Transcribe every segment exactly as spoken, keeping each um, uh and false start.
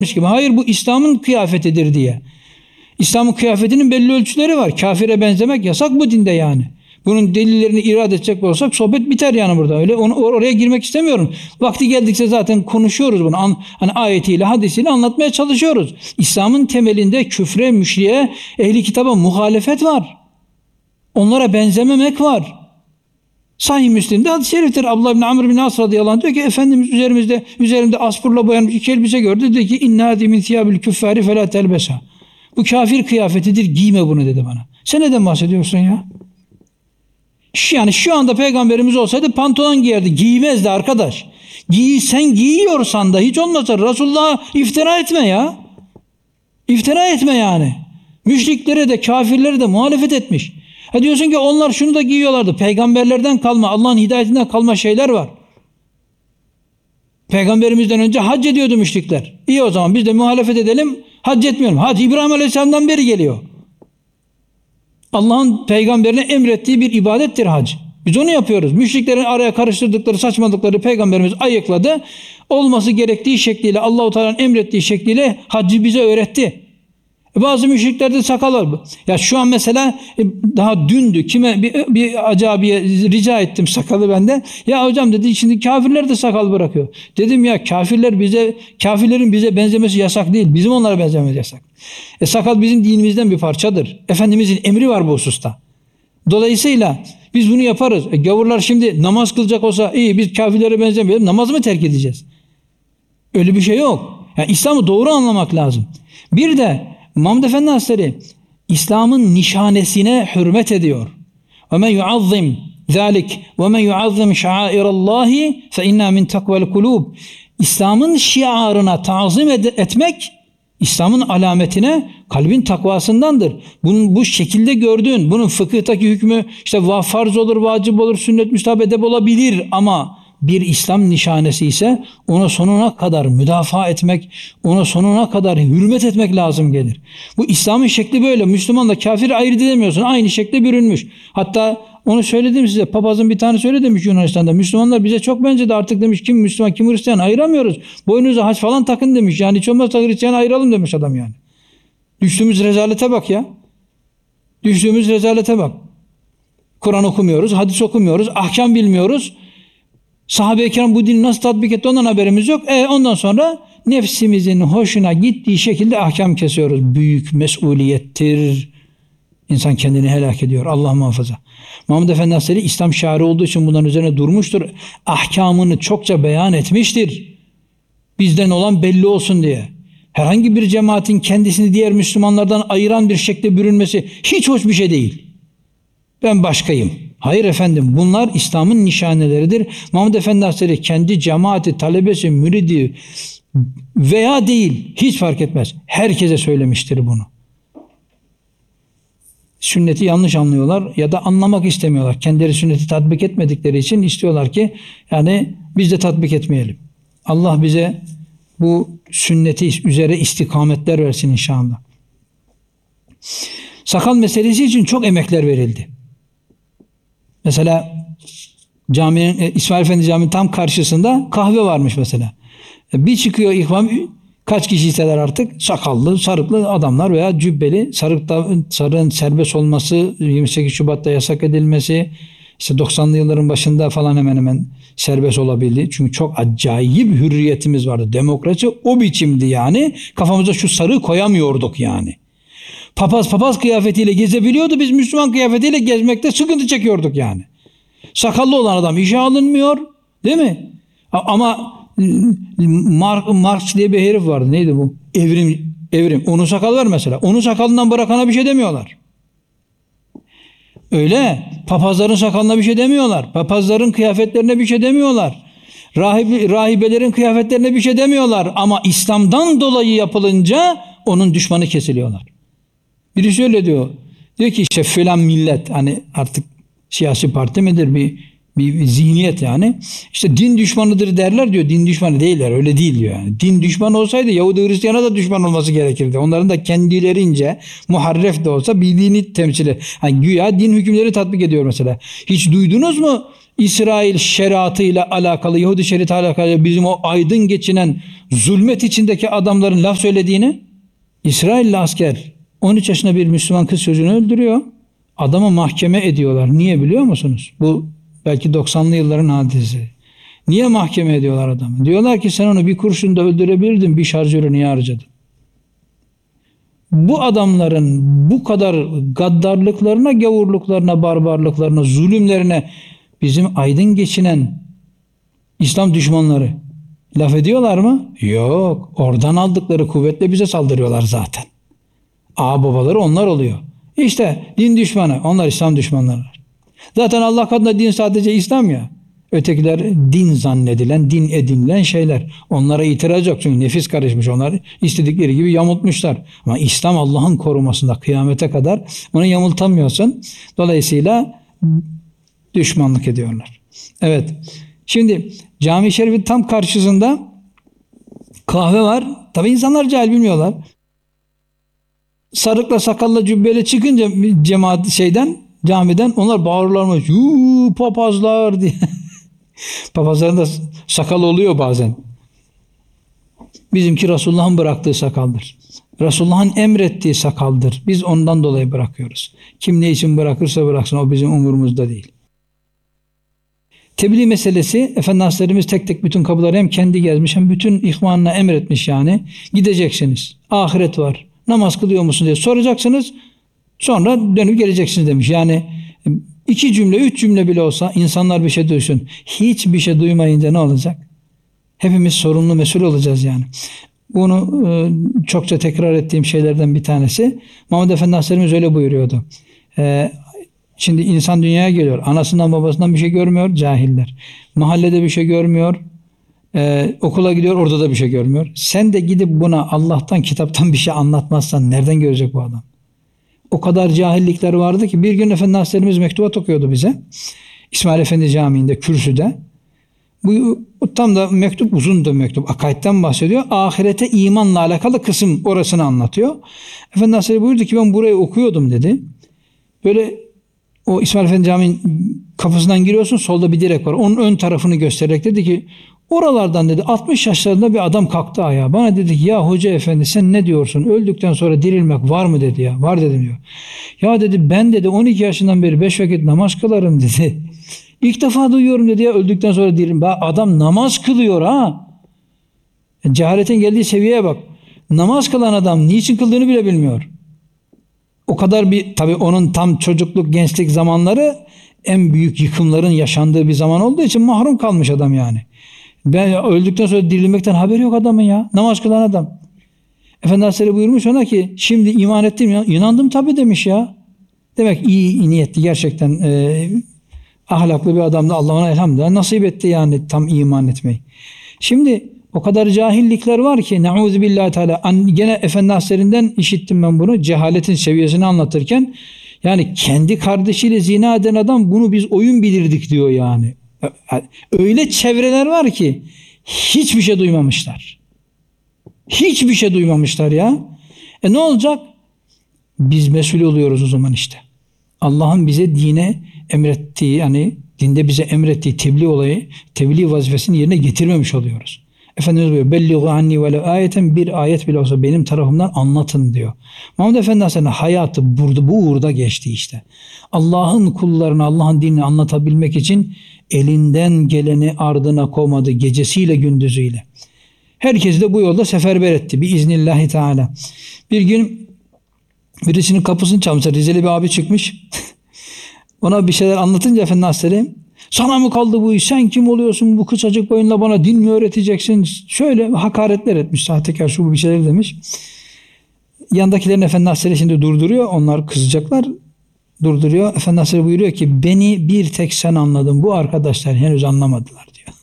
gibi. Hayır, bu İslam'ın kıyafetidir diye. İslam'ın kıyafetinin belli ölçüleri var. Kafire benzemek yasak bu dinde yani. Bunun delillerini irade edecek olsak sohbet biter yani burada. Öyle onu, oraya girmek istemiyorum. Vakti geldikçe zaten konuşuyoruz bunu. An, hani ayetiyle, hadisiyle anlatmaya çalışıyoruz. İslam'ın temelinde küfre, müşriye, ehli kitaba muhalefet var. Onlara benzememek var. Sahih Müslim'de hadis-i şeriftir. Abdullah bin Amr bin As radıyallahu anh diyor ki Efendimiz üzerimizde üzerimde aspurla boyanmış iki elbise gördü. Dedi ki inna hadi min thiyabil küffari fela telbesa. Bu kafir kıyafetidir, giyme bunu dedi bana. Sen neden bahsediyorsun ya? Yani şu anda peygamberimiz olsaydı pantolon giyerdi. Giymezdi arkadaş. Giy, sen giyiyorsan da hiç olmazsa Resulullah'a iftira etme ya. İftira etme yani. Müşriklere de kafirlere de muhalefet etmiş. Ha diyorsun ki onlar şunu da giyiyorlardı. Peygamberlerden kalma, Allah'ın hidayetinden kalma şeyler var. Peygamberimizden önce hac ediyordu müşrikler. İyi o zaman biz de muhalefet edelim. Hac etmiyorum. Hac İbrahim Aleyhisselam'dan beri geliyor. Allah'ın peygamberine emrettiği bir ibadettir hac. Biz onu yapıyoruz. Müşriklerin araya karıştırdıkları, saçmalıkları peygamberimiz ayıkladı. Olması gerektiği şekliyle, Allah-u Teala'nın emrettiği şekliyle haccı bize öğretti. Bazı müşriklerde sakal var. Ya şu an mesela daha dündü. Kime bir, bir acabiye rica ettim sakalı bende. Ya hocam dedi şimdi kafirler de sakal bırakıyor. Dedim ya kafirler bize kafirlerin bize benzemesi yasak değil. Bizim onlara benzememiz yasak. E sakal bizim dinimizden bir parçadır. Efendimizin emri var bu hususta. Dolayısıyla biz bunu yaparız. E, gavurlar şimdi namaz kılacak olsa iyi biz kafirlere benzemeyelim. Namaz mı terk edeceğiz? Öyle bir şey yok. Yani İslam'ı doğru anlamak lazım. Bir de Mahmud Efendi Hazretleri İslam'ın nişanesine hürmet ediyor. وَمَنْ يُعَظِّمْ ذَٰلِكَ وَمَنْ يُعَظِّمْ شَعَائِرَ اللّٰهِ فَاِنَّا مِنْ تَقْوَ الْقُلُوبِ İslam'ın şiarına tazim ed- etmek, İslam'ın alametine kalbin takvasındandır. Bunun bu şekilde gördüğün, bunun fıkıhtaki hükmü işte farz olur, vacip olur, sünnet, müstahap, edep olabilir ama bir İslam nişanesi ise ona sonuna kadar müdafaa etmek, ona sonuna kadar hürmet etmek lazım gelir. Bu İslam'ın şekli böyle. Müslümanla kafir ayırt edemiyorsun. Aynı şekle bürünmüş. Hatta onu söyledim size. Papazın bir tane söyle demiş Yunanistan'da. Müslümanlar bize çok benzedi artık demiş. Kim Müslüman kim Hristiyan ayıramıyoruz. Boynunuza haç falan takın demiş. Yani hiç olmazsa Hristiyan ayıralım demiş adam yani. Düştüğümüz rezalete bak ya. Düştüğümüz rezalete bak. Kur'an okumuyoruz, hadis okumuyoruz, ahkam bilmiyoruz. Sahabe-i kiram bu dini nasıl tatbik etti ondan haberimiz yok. E ondan sonra nefsimizin hoşuna gittiği şekilde ahkam kesiyoruz. Büyük mesuliyettir. İnsan kendini helak ediyor. Allah muhafaza. Mahmud Efendi Hazretleri İslam şairi olduğu için bunların üzerine durmuştur. Ahkamını çokça beyan etmiştir. Bizden olan belli olsun diye. Herhangi bir cemaatin kendisini diğer Müslümanlardan ayıran bir şekilde bürünmesi hiç hoş bir şey değil. Ben başkayım. Hayır efendim, bunlar İslam'ın nişaneleridir. Mahmud Efendi Hazretleri kendi cemaati, talebesi, müridi veya değil hiç fark etmez. Herkese söylemiştir bunu. Sünneti yanlış anlıyorlar ya da anlamak istemiyorlar. Kendileri sünneti tatbik etmedikleri için istiyorlar ki yani biz de tatbik etmeyelim. Allah bize bu sünneti üzere istikametler versin inşallah. Sakal meselesi için çok emekler verildi. Mesela caminin, İsmail Efendi Camii'nin tam karşısında kahve varmış mesela. Bir çıkıyor ihvan, kaç kişiyseler artık sakallı, sarıklı adamlar veya cübbeli, sarıkta, sarığın serbest olması, yirmi sekiz Şubat'ta yasak edilmesi, işte doksanlı yılların başında falan hemen hemen serbest olabildi. Çünkü çok acayip hürriyetimiz vardı. Demokrasi o biçimdi yani. Kafamıza şu sarığı koyamıyorduk yani. Papaz papaz kıyafetiyle gezebiliyordu. Biz Müslüman kıyafetiyle gezmekte sıkıntı çekiyorduk yani. Sakallı olan adam işe alınmıyor. Değil mi? Ama Marx diye bir herif vardı. Neydi bu? Evrim. Evrim. Onun sakal var mesela. Onun sakalından bırakana bir şey demiyorlar. Öyle. Papazların sakalına bir şey demiyorlar. Papazların kıyafetlerine bir şey demiyorlar. Rahib, rahibelerin kıyafetlerine bir şey demiyorlar. Ama İslam'dan dolayı yapılınca onun düşmanı kesiliyorlar. Birisi öyle diyor. Diyor ki işte filan millet, hani artık siyasi parti midir, bir, bir, bir zihniyet yani. İşte din düşmanıdır derler diyor. Din düşmanı değiller, öyle değil diyor yani. Din düşmanı olsaydı Yahudi Hristiyan'a da düşman olması gerekirdi. Onların da kendilerince muharref de olsa bir dini temsil et. Yani güya din hükümleri tatbik ediyor mesela. Hiç duydunuz mu İsrail şeriatıyla alakalı, Yahudi şeriatıyla alakalı bizim o aydın geçinen zulmet içindeki adamların laf söylediğini, İsrailli asker on üç yaşında bir Müslüman kız çocuğunu öldürüyor. Adamı mahkeme ediyorlar. Niye biliyor musunuz? Bu belki doksanlı yılların hadisesi. Niye mahkeme ediyorlar adamı? Diyorlar ki sen onu bir kurşunda öldürebilirdin, bir şarjörü niye harcadın? Bu adamların bu kadar gaddarlıklarına, gavurluklarına, barbarlıklarına, zulümlerine bizim aydın geçinen İslam düşmanları laf ediyorlar mı? Yok. Oradan aldıkları kuvvetle bize saldırıyorlar zaten. Ağ babaları onlar oluyor. İşte din düşmanı. Onlar İslam düşmanları. Zaten Allah katında din sadece İslam ya. Ötekiler din zannedilen, din edinilen şeyler. Onlara itiraz yok çünkü nefis karışmış. Onlar istedikleri gibi yamultmuşlar. Ama İslam Allah'ın korumasında kıyamete kadar onu yamultamıyorsun. Dolayısıyla düşmanlık ediyorlar. Evet. Şimdi cami-i şerifin tam karşısında kahve var. Tabi insanlar cahil bilmiyorlar. Sarıkla sakallı cübbeli çıkınca cemaat şeyden, camiden onlar bağırırlarmış. Yuu papazlar diye. Papazların da sakal oluyor bazen. Bizimki Resulullah'ın bıraktığı sakaldır. Resulullah'ın emrettiği sakaldır. Biz ondan dolayı bırakıyoruz. Kim ne için bırakırsa bıraksın o bizim umurumuzda değil. Tebliğ meselesi, Efendi Hazretlerimiz tek tek bütün kapıları hem kendi gezmiş hem bütün ihvanına emretmiş yani. Gideceksiniz. Ahiret var. Namaz kılıyor musun diye soracaksınız. Sonra dönüp geleceksiniz demiş. Yani iki cümle, üç cümle bile olsa insanlar bir şey duysun. Hiçbir şey duymayınca ne olacak? Hepimiz sorumlu, mesul olacağız yani. Bunu e, çokça tekrar ettiğim şeylerden bir tanesi. Muhammed Efendi Hazretlerimiz öyle buyuruyordu. E, şimdi insan dünyaya geliyor. Anasından babasından bir şey görmüyor. Cahiller. Mahallede bir şey görmüyor. E, okula gidiyor. Orada da bir şey görmüyor. Sen de gidip buna Allah'tan, kitaptan bir şey anlatmazsan nereden görecek bu adam? O kadar cahillikler vardı ki bir gün Efendi Hazretlerimiz mektubat okuyordu bize. İsmail Efendi Camii'nde, kürsüde. Bu tam da mektup uzun da mektup. Akaid'den bahsediyor. Ahirete imanla alakalı kısım orasını anlatıyor. Efendi Hazretleri buyurdu ki ben burayı okuyordum dedi. Böyle o İsmail Efendi Camii'nin kapısından giriyorsun, solda bir direk var. Onun ön tarafını göstererek dedi ki oralardan dedi altmış yaşlarında bir adam kalktı ayağa. Bana dedi ki ya hoca efendi sen ne diyorsun? Öldükten sonra dirilmek var mı dedi ya. Var dedim diyor. Ya dedi ben dedi on iki yaşından beri beş vakit namaz kılarım dedi. İlk defa duyuyorum dedi ya öldükten sonra dirilmek. Adam namaz kılıyor ha. Cehaletin geldiği seviyeye bak. Namaz kılan adam niçin kıldığını bile bilmiyor. O kadar bir tabii onun tam çocukluk gençlik zamanları en büyük yıkımların yaşandığı bir zaman olduğu için mahrum kalmış adam yani. Ben öldükten sonra dirilmekten haberi yok adamın ya. Namaz kılan adam. Efendi Hazretleri buyurmuş ona ki şimdi iman ettim ya. İnandım tabii demiş ya. Demek iyi niyetli gerçekten e, ahlaklı bir adamdı. Allah ona elhamdülillah nasip etti yani tam iman etmeyi. Şimdi o kadar cahillikler var ki neuzübillahi teala. Gene Efendi Hazretlerinden işittim ben bunu. Cehaletin seviyesini anlatırken yani kendi kardeşiyle zina eden adam bunu biz oyun bilirdik diyor yani. Öyle çevreler var ki hiçbir şey duymamışlar. Hiçbir şey duymamışlar ya. E ne olacak? Biz mesul oluyoruz o zaman işte. Allah'ın bize dine emrettiği yani dinde bize emrettiği tebliğ olayı, tebliğ vazifesini yerine getirmemiş oluyoruz. Efendimiz buyuruyor. Belliğu anni ve ayeten bir ayet bile olsa benim tarafımdan anlatın diyor. Muhammed Efendi Hazretleri'nin hayatı burada, bu uğurda geçti işte. Allah'ın kullarına Allah'ın dinini anlatabilmek için elinden geleni ardına koymadı gecesiyle gündüzüyle. Herkes de bu yolda seferber etti biiznillahi teala. Bir gün birisinin kapısını çalmışlar. Rizeli bir abi çıkmış. Ona bir şeyler anlatınca Efendi Hazretleri sana mı kaldı bu iş? Sen kim oluyorsun? Bu kısacık boyunla bana din mi öğreteceksin? Şöyle hakaretler etmiş. Sahtekar şu bu bir şeyler demiş. Yandakilerin Efendi Hazretleri şimdi durduruyor. Onlar kızacaklar. Durduruyor. Efendi Hazretleri buyuruyor ki beni bir tek sen anladın. Bu arkadaşlar henüz anlamadılar diyor.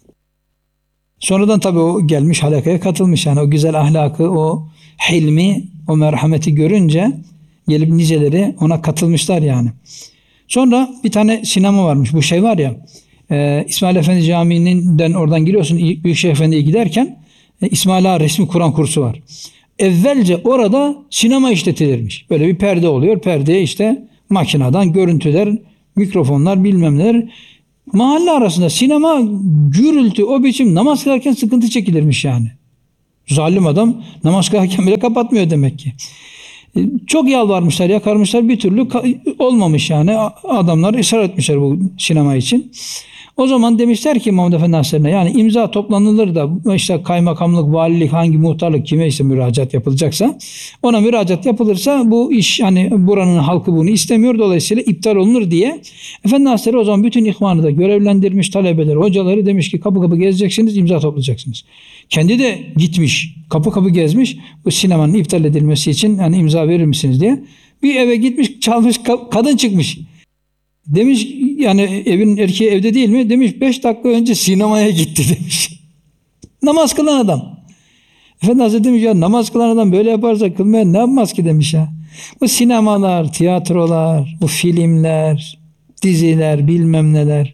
Sonradan tabii o gelmiş halakaya katılmış. Yani o güzel ahlakı, o hilmi, o merhameti görünce gelip niceleri ona katılmışlar yani. Sonra bir tane sinema varmış. Bu şey var ya e, İsmail Efendi Camii'nden oradan giriyorsun Büyükşehir Efendi'ye giderken e, İsmail Ağa resmi Kur'an kursu var. Evvelce orada sinema işletilirmiş. Böyle bir perde oluyor. Perdeye işte makineden görüntüler, mikrofonlar bilmem neler Mahalle arasında sinema, gürültü, o biçim namaz kılarken sıkıntı çekilirmiş yani. Zalim adam namaz kılarken bile kapatmıyor demek ki. Çok yalvarmışlar, yakarmışlar, bir türlü olmamış yani. Adamlar ısrar etmişler bu sinema için. O zaman demişler ki Mahmud Efendi Hazretleri'ne, yani imza toplanılır da işte kaymakamlık, valilik, hangi muhtarlık kime ise müracaat yapılacaksa ona müracaat yapılırsa bu iş, hani buranın halkı bunu istemiyor, dolayısıyla iptal olunur diye Efendi Hazretleri o zaman bütün ihvanı da görevlendirmiş, talebeleri, hocaları demiş ki kapı kapı gezeceksiniz, imza toplayacaksınız. Kendi de gitmiş, kapı kapı gezmiş, bu sinemanın iptal edilmesi için yani imza verir misiniz diye. Bir eve gitmiş, çalmış, kadın çıkmış. Demiş yani evin erkeği evde değil mi? Demiş beş dakika önce sinemaya gitti demiş. Namaz kılan adam. Efendi Hazretleri demiş ya namaz kılan adam böyle yaparsa kılmaya ne yapmaz ki demiş ya. Bu sinemalar, tiyatrolar, bu filmler, diziler, bilmem neler.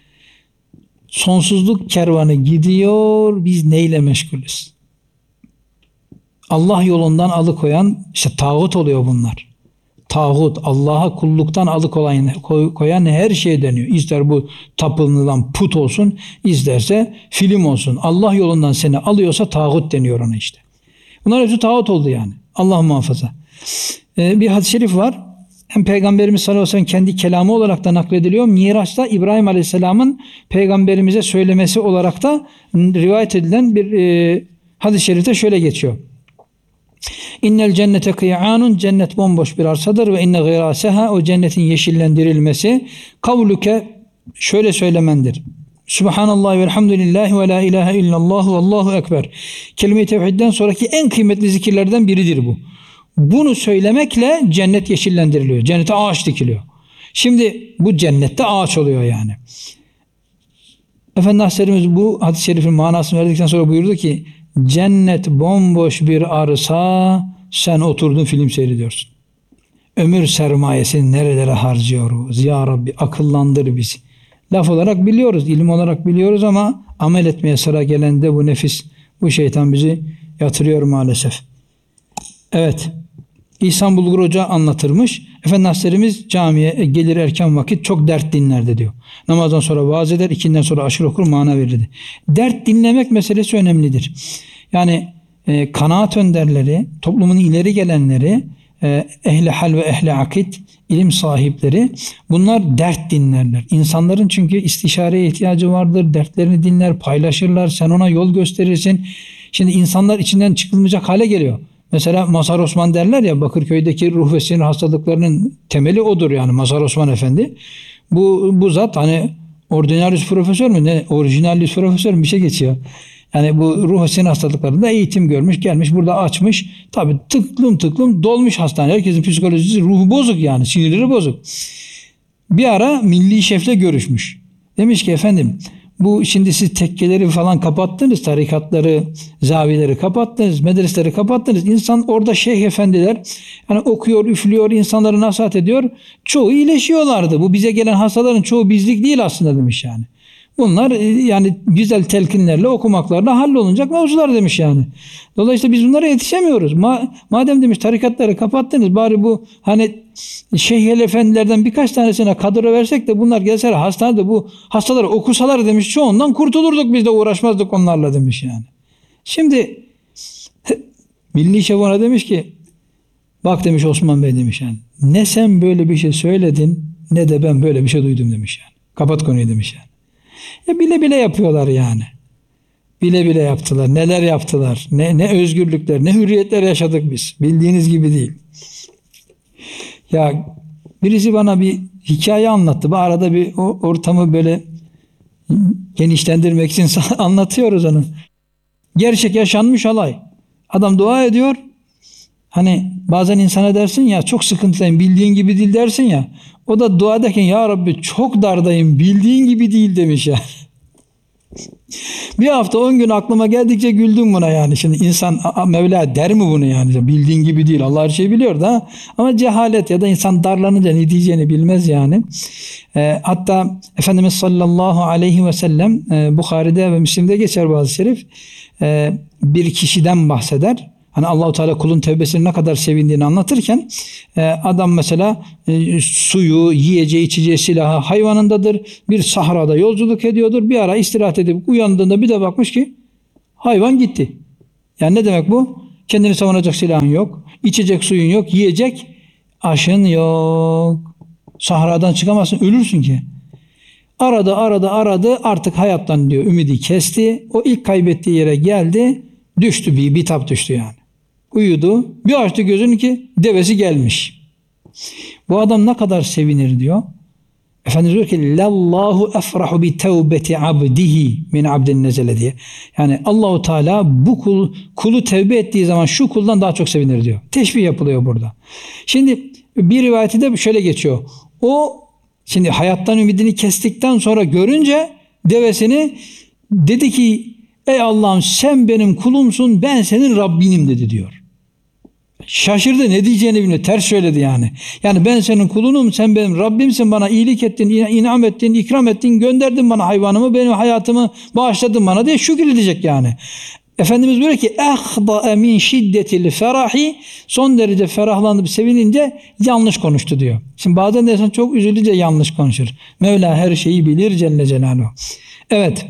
Sonsuzluk kervanı gidiyor, biz neyle meşgulüz? Allah yolundan alıkoyan işte tağut oluyor bunlar. Tağut, Allah'a kulluktan alıkoyan koyan her şey deniyor. İster bu tapınılan put olsun, isterse film olsun. Allah yolundan seni alıyorsa tağut deniyor ona işte. Bunlar hepsi tağut oldu yani. Allah muhafaza. Ee, bir hadis-i şerif var. Hem Peygamberimiz sallallahu aleyhi ve sellem kendi kelamı olarak da naklediliyor. Miraç'ta İbrahim aleyhisselamın Peygamberimize söylemesi olarak da rivayet edilen bir e, hadis-i şerifte şöyle geçiyor. İnnel cennete kıya'anun, cennet bomboş bir arsadır ve inne gıraseha, o cennetin yeşillendirilmesi kavluke, şöyle söylemendir. Subhanallah ve elhamdülillahi ve la ilahe illallah ve allahu ekber. Kelime-i tevhidden sonraki en kıymetli zikirlerden biridir bu. Bunu söylemekle cennet yeşillendiriliyor. Cennete ağaç dikiliyor. Şimdi bu cennette ağaç oluyor yani. Efendi Hazretlerimiz bu hadis-i şerifin manasını verdikten sonra buyurdu ki cennet bomboş bir arsa, sen oturdun film seyrediyorsun. Ömür sermayesini nerelere harcıyor? Ya Rabbi akıllandır bizi. Laf olarak biliyoruz, ilim olarak biliyoruz ama amel etmeye sıra gelende bu nefis, bu şeytan bizi yatırıyor maalesef. Evet. İhsan Bulgur Hoca anlatırmış. Efendi Hazretlerimiz camiye gelir erken vakit, çok dert dinlerdi diyor. Namazdan sonra vaaz eder, ikinden sonra aşırı okur, mana verirdi. Dert dinlemek meselesi önemlidir. Yani e, kanaat önderleri, toplumun ileri gelenleri, e, ehli hal ve ehli akid, ilim sahipleri, bunlar dert dinlerler. İnsanların çünkü istişareye ihtiyacı vardır. Dertlerini dinler, paylaşırlar. Sen ona yol gösterirsin. Şimdi insanlar içinden çıkılmayacak hale geliyor. Mesela Mazhar Osman derler ya, Bakırköy'deki ruh ve sinir hastalıklarının temeli odur yani Mazhar Osman Efendi. Bu, bu zat hani ordinarius profesör mü ne, orijinalius profesör mü bir şey geçiyor. Yani bu ruh ve sinir hastalıklarında eğitim görmüş, gelmiş burada açmış. Tabii tıklım tıklım dolmuş hastane. Herkesin psikolojisi, ruhu bozuk yani, sinirleri bozuk. Bir ara Milli Şef'le görüşmüş. Demiş ki efendim, bu şimdi siz tekkeleri falan kapattınız, tarikatları, zavileri kapattınız, medreseleri kapattınız. İnsan orada şeyh efendiler yani okuyor, üflüyor, insanları nasihat ediyor. Çoğu iyileşiyorlardı. Bu bize gelen hastaların çoğu bizlik değil aslında demiş yani. Bunlar yani güzel telkinlerle, okumaklarla hallolunacak mevzular demiş yani. Dolayısıyla biz bunlara yetişemiyoruz. Ma madem demiş tarikatları kapattınız, bari bu hani şeyh efendilerden birkaç tanesine kadro versek de bunlar gelseler hastanede bu hastaları okusalar demiş, çoğundan kurtulurduk, biz de uğraşmazdık onlarla demiş yani. Şimdi Milli Şef ona demiş ki bak demiş Osman Bey demiş yani, ne sen böyle bir şey söyledin ne de ben böyle bir şey duydum demiş yani. Kapat konuyu demiş yani. Ya bile bile yapıyorlar yani. Bile bile yaptılar. Neler yaptılar. Ne, ne özgürlükler, ne hürriyetler yaşadık biz. Bildiğiniz gibi değil. Ya birisi bana bir hikaye anlattı. Bu arada bir o ortamı böyle genişlendirmek için anlatıyoruz onu. Gerçek yaşanmış olay. Adam dua ediyor. Hani bazen insana dersin ya çok sıkıntıdayım, bildiğin gibi değil dersin ya. O da dua ederken ya Rabbi çok dardayım, bildiğin gibi değil demiş ya. Bir hafta on gün aklıma geldikçe güldüm buna yani. Şimdi insan Mevla der mi bunu yani? Bildiğin gibi değil. Allah her şeyi biliyor da. Ama cehalet ya da insan darlanınca ne diyeceğini bilmez yani. E, hatta Efendimiz sallallahu aleyhi ve sellem e, Bukhari'de ve Müslim'de geçer bazı şerif. E, bir kişiden bahseder. Hani Allahu Teala kulun tevbesinin ne kadar sevindiğini anlatırken e, adam mesela e, suyu, yiyeceği, içeceği, silahı hayvanındadır. Bir sahrada yolculuk ediyordur. Bir ara istirahat edip uyandığında bir de bakmış ki hayvan gitti. Yani ne demek bu? Kendini savunacak silahın yok, içecek suyun yok, yiyecek aşın yok. Sahradan çıkamazsın, ölürsün ki. Aradı, aradı, aradı, artık hayattan diyor ümidi kesti. O ilk kaybettiği yere geldi, düştü, bir bitap düştü yani. Uyudu, bir açtı gözünü ki devesi gelmiş. Bu adam ne kadar sevinir diyor. Efendimiz diyor ki lallahu efrahu bi tevbeti abdihi min abdin nezele diye. Yani Allahu Teala bu kul, kulu tevbe ettiği zaman şu kuldan daha çok sevinir diyor. Teşbih yapılıyor burada. Şimdi bir rivayeti de şöyle geçiyor. O şimdi hayattan ümidini kestikten sonra görünce devesini dedi ki ey Allah'ım sen benim kulumsun, ben senin Rabbinim dedi diyor. Şaşırdı, ne diyeceğini bilmiyor. Ters söyledi yani. Yani ben senin kulunum, sen benim Rabbimsin, bana iyilik ettin, inam ettin, ikram ettin, gönderdin bana hayvanımı, benim hayatımı bağışladın bana diye şükredecek yani. Efendimiz böyle ki ehda min şiddetil ferahi, son derece ferahlanıp sevinince yanlış konuştu diyor. Şimdi bazen de insan çok üzülünce yanlış konuşur. Mevla her şeyi bilir Celle Celaluhu. Evet.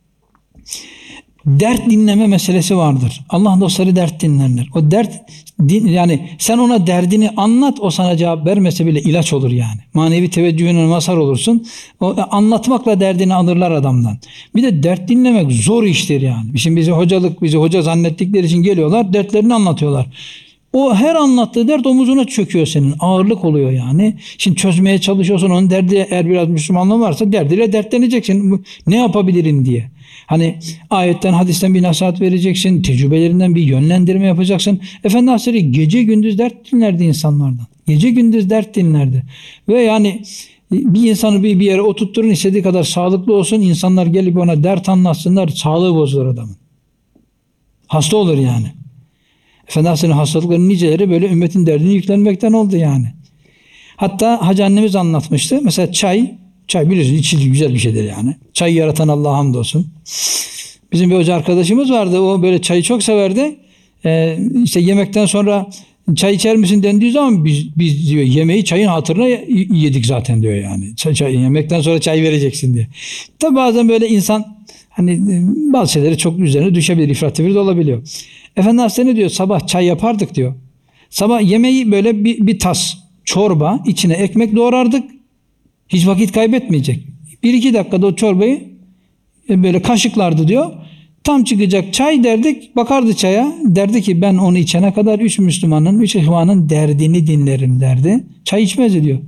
Dert dinleme meselesi vardır. Allah dostları dert dinlerler. O dert din, yani sen ona derdini anlat, o sana cevap vermese bile ilaç olur yani. Manevi teveccühüne mazhar olursun. O anlatmakla derdini alırlar adamdan. Bir de dert dinlemek zor iştir yani. Şimdi bizi hocalık, bizi hoca zannettikleri için geliyorlar, dertlerini anlatıyorlar. O her anlattığı dert omuzuna çöküyor senin. Ağırlık oluyor yani. Şimdi çözmeye çalışıyorsun, onun derdi, eğer biraz Müslümanlığı varsa derdiyle dertleneceksin. Ne yapabilirim diye. Hani ayetten, hadisten bir nasihat vereceksin. Tecrübelerinden bir yönlendirme yapacaksın. Efendi Hazretleri gece gündüz dert dinlerdi insanlardan. Gece gündüz dert dinlerdi. Ve yani bir insanı bir, bir yere oturtturun, istediği kadar sağlıklı olsun. İnsanlar gelip ona dert anlatsınlar. Sağlığı bozulur adamın. Hasta olur yani. Efendi Hazretleri'nin hastalıklarının niceleri böyle ümmetin derdini yüklenmekten oldu yani. Hatta Hacı annemiz anlatmıştı. Mesela çay, çay biliyorsunuz içilir, güzel bir şeydir yani. Çay yaratan Allah'a hamdolsun. Bizim bir hoca arkadaşımız vardı. O böyle çayı çok severdi. Ee, işte yemekten sonra çay içer misin dendiği zaman biz, biz diyor yemeği çayın hatırına yedik zaten diyor yani. Çay, çay, yemekten sonra çay vereceksin diye. Tabi bazen böyle insan hani bazı şeyleri çok üzerine düşebilir, ifrat tefrit olabiliyor. Efendi Hazretleri diyor sabah çay yapardık diyor. Sabah yemeği böyle bir, bir tas çorba, içine ekmek doğrardık. Hiç vakit kaybetmeyecek. Bir iki dakikada o çorbayı böyle kaşıklardı diyor. Tam çıkacak çay derdik, bakardı çaya, derdi ki ben onu içene kadar üç Müslümanın, üç ihvanın derdini dinlerim derdi. Çay içmezdi diyor.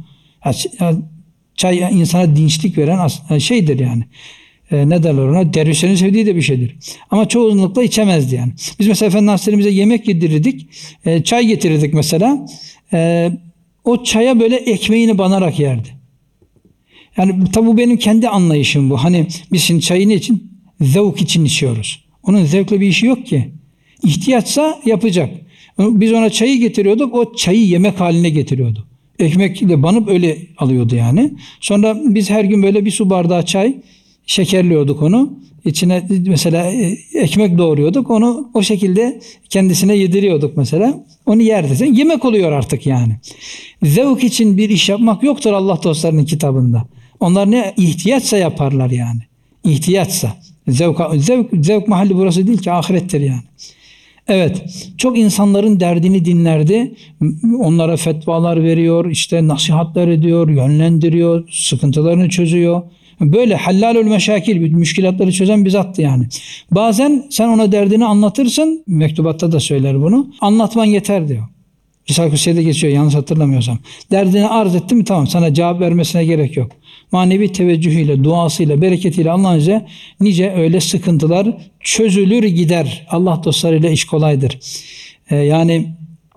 Çay insana dinçlik veren şeydir yani. E, ne derler ona? Dervişlerin sevdiği de bir şeydir. Ama çoğunlukla içemezdi yani. Biz mesela Efendi Hazretlerimize yemek yedirirdik. E, çay getirirdik mesela. E, o çaya böyle ekmeğini banarak yerdi. Yani tabi bu benim kendi anlayışım bu. Hani biz şimdi çayı ne için? Zevk için içiyoruz. Onun zevkle bir işi yok ki. İhtiyaçsa yapacak. Biz ona çayı getiriyorduk. O çayı yemek haline getiriyordu. Ekmekle banıp öyle alıyordu yani. Sonra biz her gün böyle bir su bardağı çay şekerliyorduk onu. İçine mesela ekmek doğruyorduk. Onu o şekilde kendisine yediriyorduk mesela. Onu yerdi. Yemek oluyor artık yani. Zevk için bir iş yapmak yoktur Allah dostlarının kitabında. Onlar ne ihtiyaçsa yaparlar yani. İhtiyaçsa. Zevk, zevk, zevk mahalli burası değil ki, ahirettir yani. Evet, çok insanların derdini dinlerdi. Onlara fetvalar veriyor, işte nasihatler ediyor, yönlendiriyor, sıkıntılarını çözüyor. Böyle hallalül meşakil, müşkilatları çözen bir zattı yani. Bazen sen ona derdini anlatırsın, mektubatta da söyler bunu. Anlatman yeter diyor. Risale-i Kutsiye'de geçiyor yanlış hatırlamıyorsam. Derdini arz ettin mi tamam, sana cevap vermesine gerek yok. Manevi teveccühüyle, duasıyla, bereketiyle Allah'ın izniyle nice öyle sıkıntılar çözülür gider. Allah dostlarıyla iş kolaydır. Ee, yani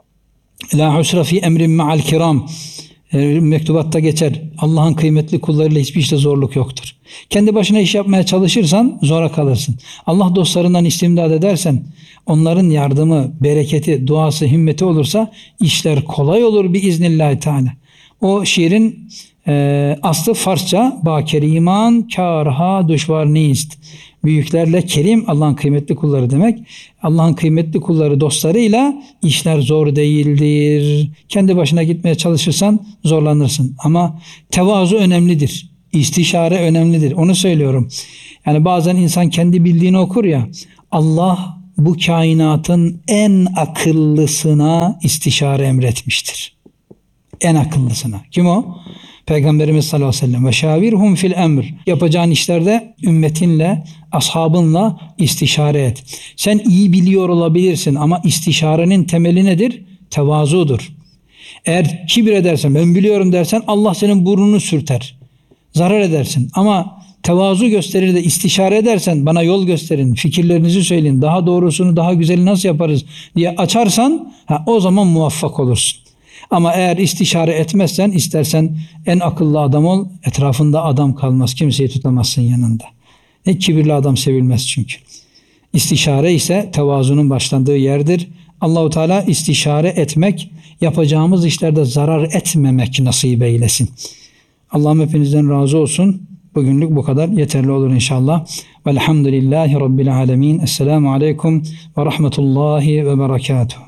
la husra fi emrin ma'al kiram. E, mektubatta geçer. Allah'ın kıymetli kullarıyla hiçbir işte zorluk yoktur. Kendi başına iş yapmaya çalışırsan zora kalırsın. Allah dostlarından istimdad edersen, onların yardımı, bereketi, duası, himmeti olursa işler kolay olur biiznillahü teala. O şiirin e, aslı Farsça ba keriman kârha düşvar nist. Büyüklerle kerim Allah'ın kıymetli kulları demek. Allah'ın kıymetli kulları dostlarıyla işler zor değildir. Kendi başına gitmeye çalışırsan zorlanırsın. Ama tevazu önemlidir. İstişare önemlidir. Onu söylüyorum. Yani bazen insan kendi bildiğini okur ya. Allah bu kainatın en akıllısına istişare emretmiştir. En akıllısına. Kim o? Peygamberimiz sallallahu aleyhi ve sellem. Ve şavirhum fil emr. Yapacağın işlerde ümmetinle, ashabınla istişare et. Sen iyi biliyor olabilirsin ama istişarenin temeli nedir? Tevazudur. Eğer kibir edersen, ben biliyorum dersen Allah senin burnunu sürter. Zarar edersin. Ama tevazu gösterir de istişare edersen, bana yol gösterin, fikirlerinizi söyleyin, daha doğrusunu, daha güzeli nasıl yaparız diye açarsan, ha, o zaman muvaffak olursun. Ama eğer istişare etmezsen, istersen en akıllı adam ol, etrafında adam kalmaz, kimseyi tutamazsın yanında. Ne kibirli adam sevilmez çünkü. İstişare ise tevazunun başlandığı yerdir. Allahu Teala istişare etmek, yapacağımız işlerde zarar etmemek nasip eylesin. Allah'ım hepinizden razı olsun. Bugünlük bu kadar yeterli olur inşallah. Velhamdülillahi Rabbil alemin. Esselamu aleyküm ve rahmetullahi ve berekatuhu.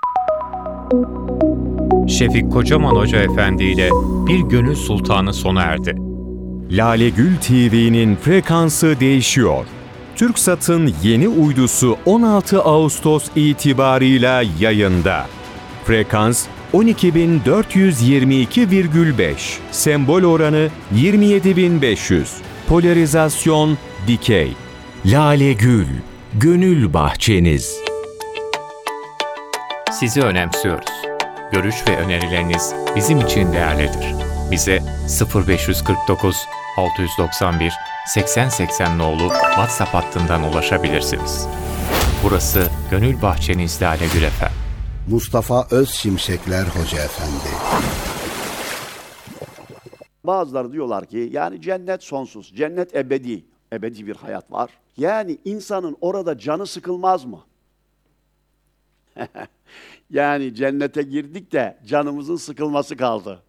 Şefik Kocaman Hoca Efendi ile Bir Gönül Sultanı sona erdi. Lale Gül T V'nin frekansı değişiyor. TürkSat'ın yeni uydusu on altı Ağustos itibarıyla yayında. Frekans on iki bin dört yüz yirmi iki virgül beş, sembol oranı yirmi yedi bin beş yüz, polarizasyon dikey. Lale Gül, gönül bahçeniz. Sizi önemsiyoruz. Görüş ve önerileriniz bizim için değerlidir. Bize sıfır beş kırk dokuz altı doksan bir seksen seksen nolu WhatsApp hattından ulaşabilirsiniz. Burası Gönül Bahçeniz Lale Gül Efem. Mustafa Özşimşekler Hoca Efendi. Bazıları diyorlar ki yani cennet sonsuz, cennet ebedi, ebedi bir hayat var. Yani insanın orada canı sıkılmaz mı? Yani cennete girdik de canımızın sıkılması kaldı.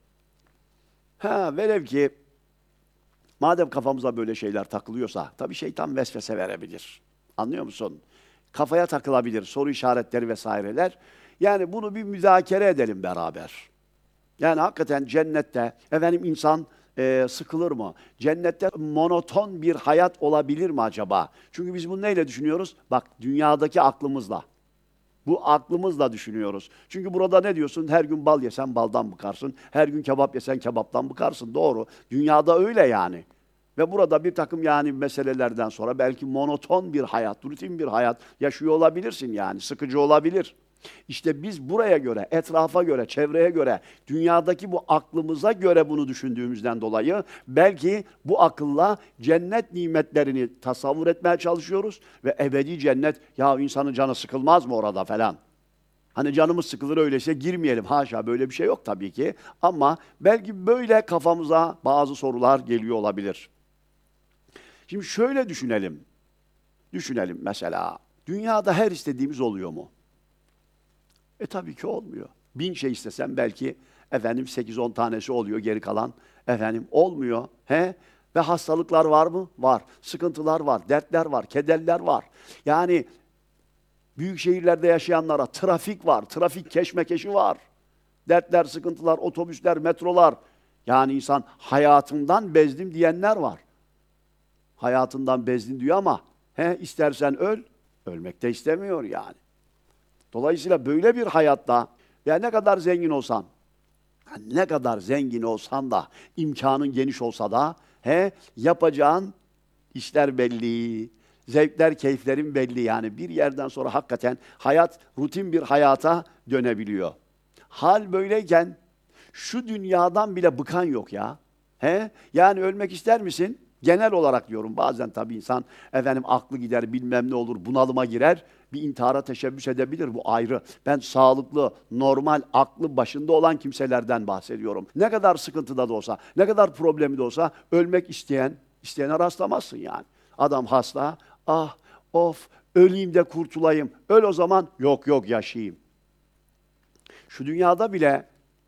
Ha, velev ki madem kafamıza böyle şeyler takılıyorsa, tabii şeytan vesvese verebilir. Anlıyor musun? Kafaya takılabilir, soru işaretleri vesaireler. Yani bunu bir müzakere edelim beraber. Yani hakikaten cennette, efendim insan e, sıkılır mı? Cennette monoton bir hayat olabilir mi acaba? Çünkü biz bunu neyle düşünüyoruz? Bak, dünyadaki aklımızla. Bu aklımızla düşünüyoruz. Çünkü burada ne diyorsun? Her gün bal yesen baldan bıkarsın. Her gün kebap yesen kebaptan bıkarsın. Doğru. Dünyada öyle yani. Ve burada bir takım yani meselelerden sonra belki monoton bir hayat, rutin bir hayat yaşıyor olabilirsin yani. Sıkıcı olabilir. İşte biz buraya göre, etrafa göre, çevreye göre, dünyadaki bu aklımıza göre bunu düşündüğümüzden dolayı belki bu akılla cennet nimetlerini tasavvur etmeye çalışıyoruz ve ebedi cennet, ya insanın canı sıkılmaz mı orada falan. Hani canımız sıkılır öyleyse girmeyelim. Haşa, böyle bir şey yok tabii ki. Ama belki böyle kafamıza bazı sorular geliyor olabilir. Şimdi şöyle düşünelim. Düşünelim mesela. Dünyada her istediğimiz oluyor mu? E tabii ki olmuyor. Bin şey istesem belki efendim sekiz on tanesi oluyor, geri kalan efendim olmuyor. He? Ve hastalıklar var mı? Var. Sıkıntılar var, dertler var, kederler var. Yani büyük şehirlerde yaşayanlara trafik var, trafik keşmekeşi var. Dertler, sıkıntılar, otobüsler, metrolar. Yani insan hayatından bezdim diyenler var. Hayatından bezdin diyor ama he, istersen öl, ölmek de istemiyor yani. Dolayısıyla böyle bir hayatta ya ne kadar zengin olsan, ne kadar zengin olsan da, imkanın geniş olsa da he, yapacağın işler belli, zevkler, keyiflerin belli. Yani bir yerden sonra hakikaten hayat rutin bir hayata dönebiliyor. Hal böyleyken şu dünyadan bile bıkan yok ya. He? Yani ölmek ister misin? Genel olarak diyorum. Bazen tabii insan efendim aklı gider, bilmem ne olur, bunalıma girer, bir intihara teşebbüs edebilir. Bu ayrı. Ben sağlıklı, normal, aklı başında olan kimselerden bahsediyorum. Ne kadar sıkıntıda da olsa, ne kadar problemi de olsa ölmek isteyen, isteyene rastlamazsın yani. Adam hasta, ah, of, öleyim de kurtulayım. Öl o zaman, yok yok yaşayayım. Şu dünyada bile